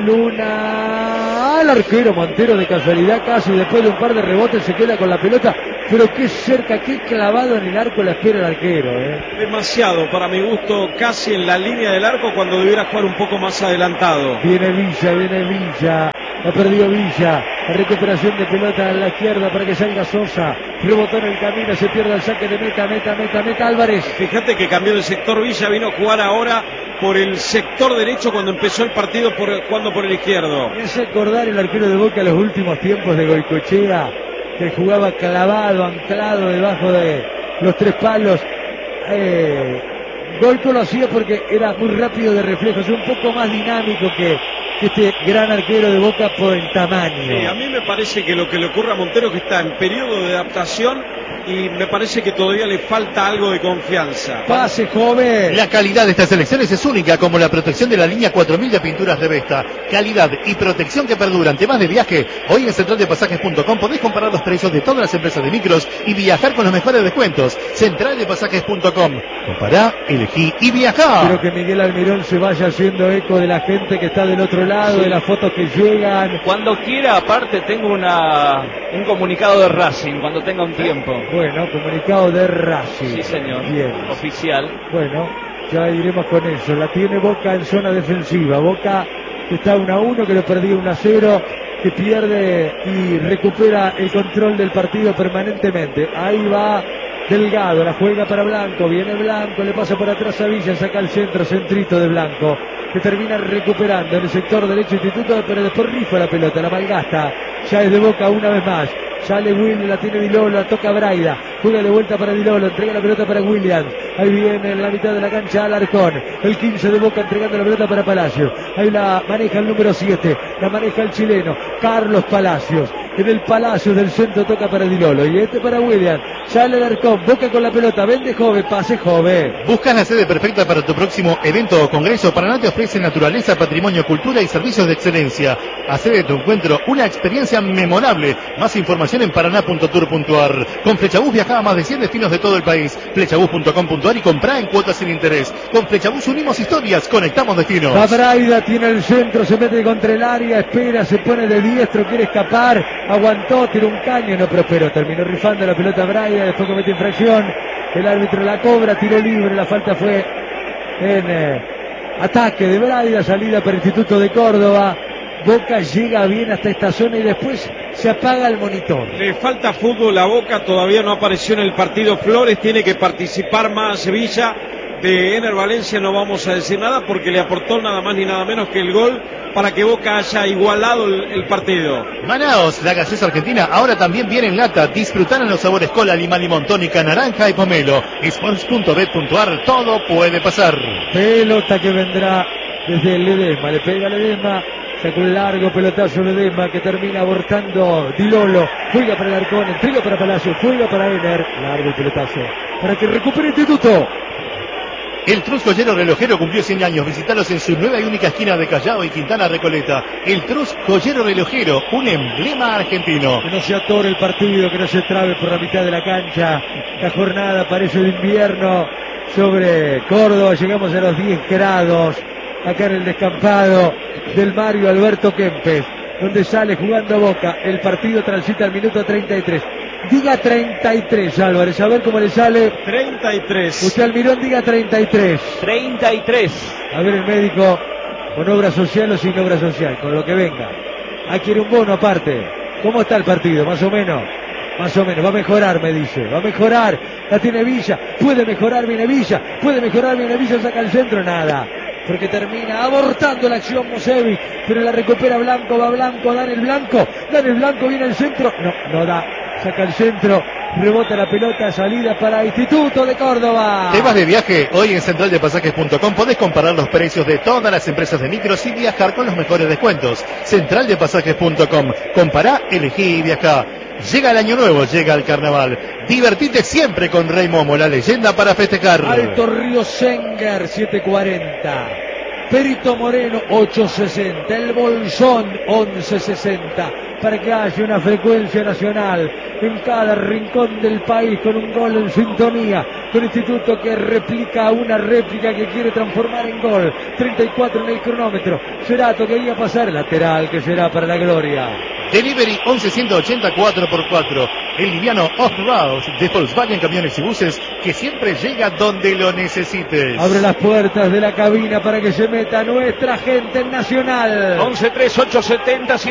Luna al arquero Montero, de casualidad casi después de un par de rebotes se queda con la pelota, pero qué cerca, qué clavado en el arco la espera el arquero, ¿eh? Demasiado para mi gusto, casi en la línea del arco cuando debiera jugar un poco más adelantado. Viene Villa, viene Villa, ha perdido Villa, la recuperación de pelota a la izquierda para que salga Sosa, rebotó en el camino, se pierde el saque de meta, meta, meta, meta Álvarez. Fíjate que cambió de sector Villa, vino a jugar ahora por el sector derecho cuando empezó el partido por, jugando por el izquierdo. Me hace acordar el arquero de Boca los últimos tiempos de Goicoechea, que jugaba clavado, anclado debajo de los tres palos. Eh, Goico lo hacía porque era muy rápido de reflejos, un poco más dinámico que, que este gran arquero de Boca por el tamaño. Sí, a mí me parece que lo que le ocurre a Montero es que está en periodo de adaptación y me parece que todavía le falta algo de confianza. Pase, joven. La calidad de estas selecciones es única, como la protección de la línea cuatro mil de pinturas Revesta. Calidad y protección que perduran. Temas de viaje. Hoy en central de pasajes punto com podés comparar los precios de todas las empresas de micros y viajar con los mejores descuentos. central de pasajes punto com. Compará, elegí y viajá. Quiero que Miguel Almirón se vaya haciendo eco de la gente que está del otro lado, sí, de las fotos que llegan. Cuando quiera, aparte tengo una un comunicado de Racing, cuando tenga un tiempo. Bueno, comunicado de Racing. Sí, señor. Bien. Oficial. Bueno, ya iremos con eso. La tiene Boca en zona defensiva. Boca que está uno a uno, que lo perdió uno a cero, que pierde y recupera el control del partido permanentemente. Ahí va Delgado, la juega para Blanco, viene Blanco, le pasa por atrás a Villa, saca el centro, centrito de Blanco, que termina recuperando en el sector derecho Instituto, pero después rifa la pelota, la malgasta, ya es de Boca una vez más. Sale Will, la tiene Dilolo, la toca Braida, juega de vuelta para Dilolo, entrega la pelota para Williams, ahí viene en la mitad de la cancha Alarcón, el quince de Boca entregando la pelota para Palacios, ahí la maneja el número siete, la maneja el chileno, Carlos Palacios, en el Palacio del centro toca para Dilolo, y este para Williams, sale Alarcón, Boca con la pelota, vende joven, pase joven. ¿Buscas la sede perfecta para tu próximo evento o congreso? Paraná te ofrece naturaleza, patrimonio, cultura y servicios de excelencia. Hacé de tu encuentro una experiencia memorable. Más información en paraná punto tour punto ar. Con Flechabús viaja a más de cien destinos de todo el país. Flechabús punto com punto ar y comprá en cuotas sin interés. Con Flechabús unimos historias, conectamos destinos. La Braida tiene el centro, se mete contra el área, espera, se pone de diestro, quiere escapar, aguantó, tiró un caño, no prosperó, terminó rifando la pelota Braida, después comete infracción, el árbitro la cobra, tiro libre, la falta fue en eh, ataque de Braida, salida para el Instituto de Córdoba. Boca llega bien hasta esta zona y después se apaga el monitor. Le falta fútbol a Boca, todavía no apareció en el partido Flores, tiene que participar más Sevilla. De Ener Valencia no vamos a decir nada porque le aportó nada más ni nada menos que el gol para que Boca haya igualado el, el partido. Manaos, la gaseosa argentina, ahora también viene en lata. Disfrutar los sabores cola, lima, limón, tónica, naranja y pomelo. Sports punto bet punto ar, todo puede pasar. Pelota que vendrá desde el Ledesma, le pega Ledesma. Sacó un largo pelotazo Ledesma que termina abortando Dilolo. Juega para el Arcón, entrega para Palacio, juega para Ener. Largo el pelotazo para que recupere Instituto. El Trus Joyero Relojero cumplió cien años. Visitalos en su nueva y única esquina de Callao y Quintana Recoleta. El Trus Joyero Relojero, un emblema argentino. Que no se atore el partido, que no se trabe por la mitad de la cancha. La jornada parece de invierno sobre Córdoba. Llegamos a los diez grados. Acá en el descampado del Mario Alberto Kempes, donde sale jugando Boca. El partido transita al minuto treinta y tres. Diga treinta y tres, Álvarez, a ver cómo le sale. treinta y tres. Usted, Almirón, diga treinta y tres. treinta y tres. A ver el médico, con obra social o sin obra social, con lo que venga. Ah, quiere un bono aparte. ¿Cómo está el partido? Más o menos. Más o menos, va a mejorar, me dice. Va a mejorar. La tiene Villa. Puede mejorar, viene Villa. Puede mejorar, viene Villa, saca el centro, nada. Porque termina abortando la acción Mosevic, pero la recupera Blanco, va Blanco, dan el Blanco, dan el Blanco, viene el centro, no, no da, saca el centro, rebota la pelota, salida para Instituto de Córdoba. Temas de viaje, hoy en central de pasajes punto com podés comparar los precios de todas las empresas de micros y viajar con los mejores descuentos. central de pasajes punto com, compará, elegí y viajá. Llega el año nuevo, llega el carnaval. Divertite siempre con Rey Momo, la leyenda para festejar. Alto Río Senger, siete cuarenta. Perito Moreno, ocho sesenta. El Bolsón, once sesenta. para que haya una frecuencia nacional en cada rincón del país, con un gol en sintonía, con Instituto que replica una réplica que quiere transformar en gol. treinta y cuatro en el cronómetro. Cerato que iba a pasar, lateral que será para la gloria. Delivery once ciento ochenta cuatro por cuatro. El liviano Off-Road de Volkswagen Camiones y Buses, que siempre llega donde lo necesites. Abre las puertas de la cabina para que se meta nuestra gente en Nacional. once tres ocho setenta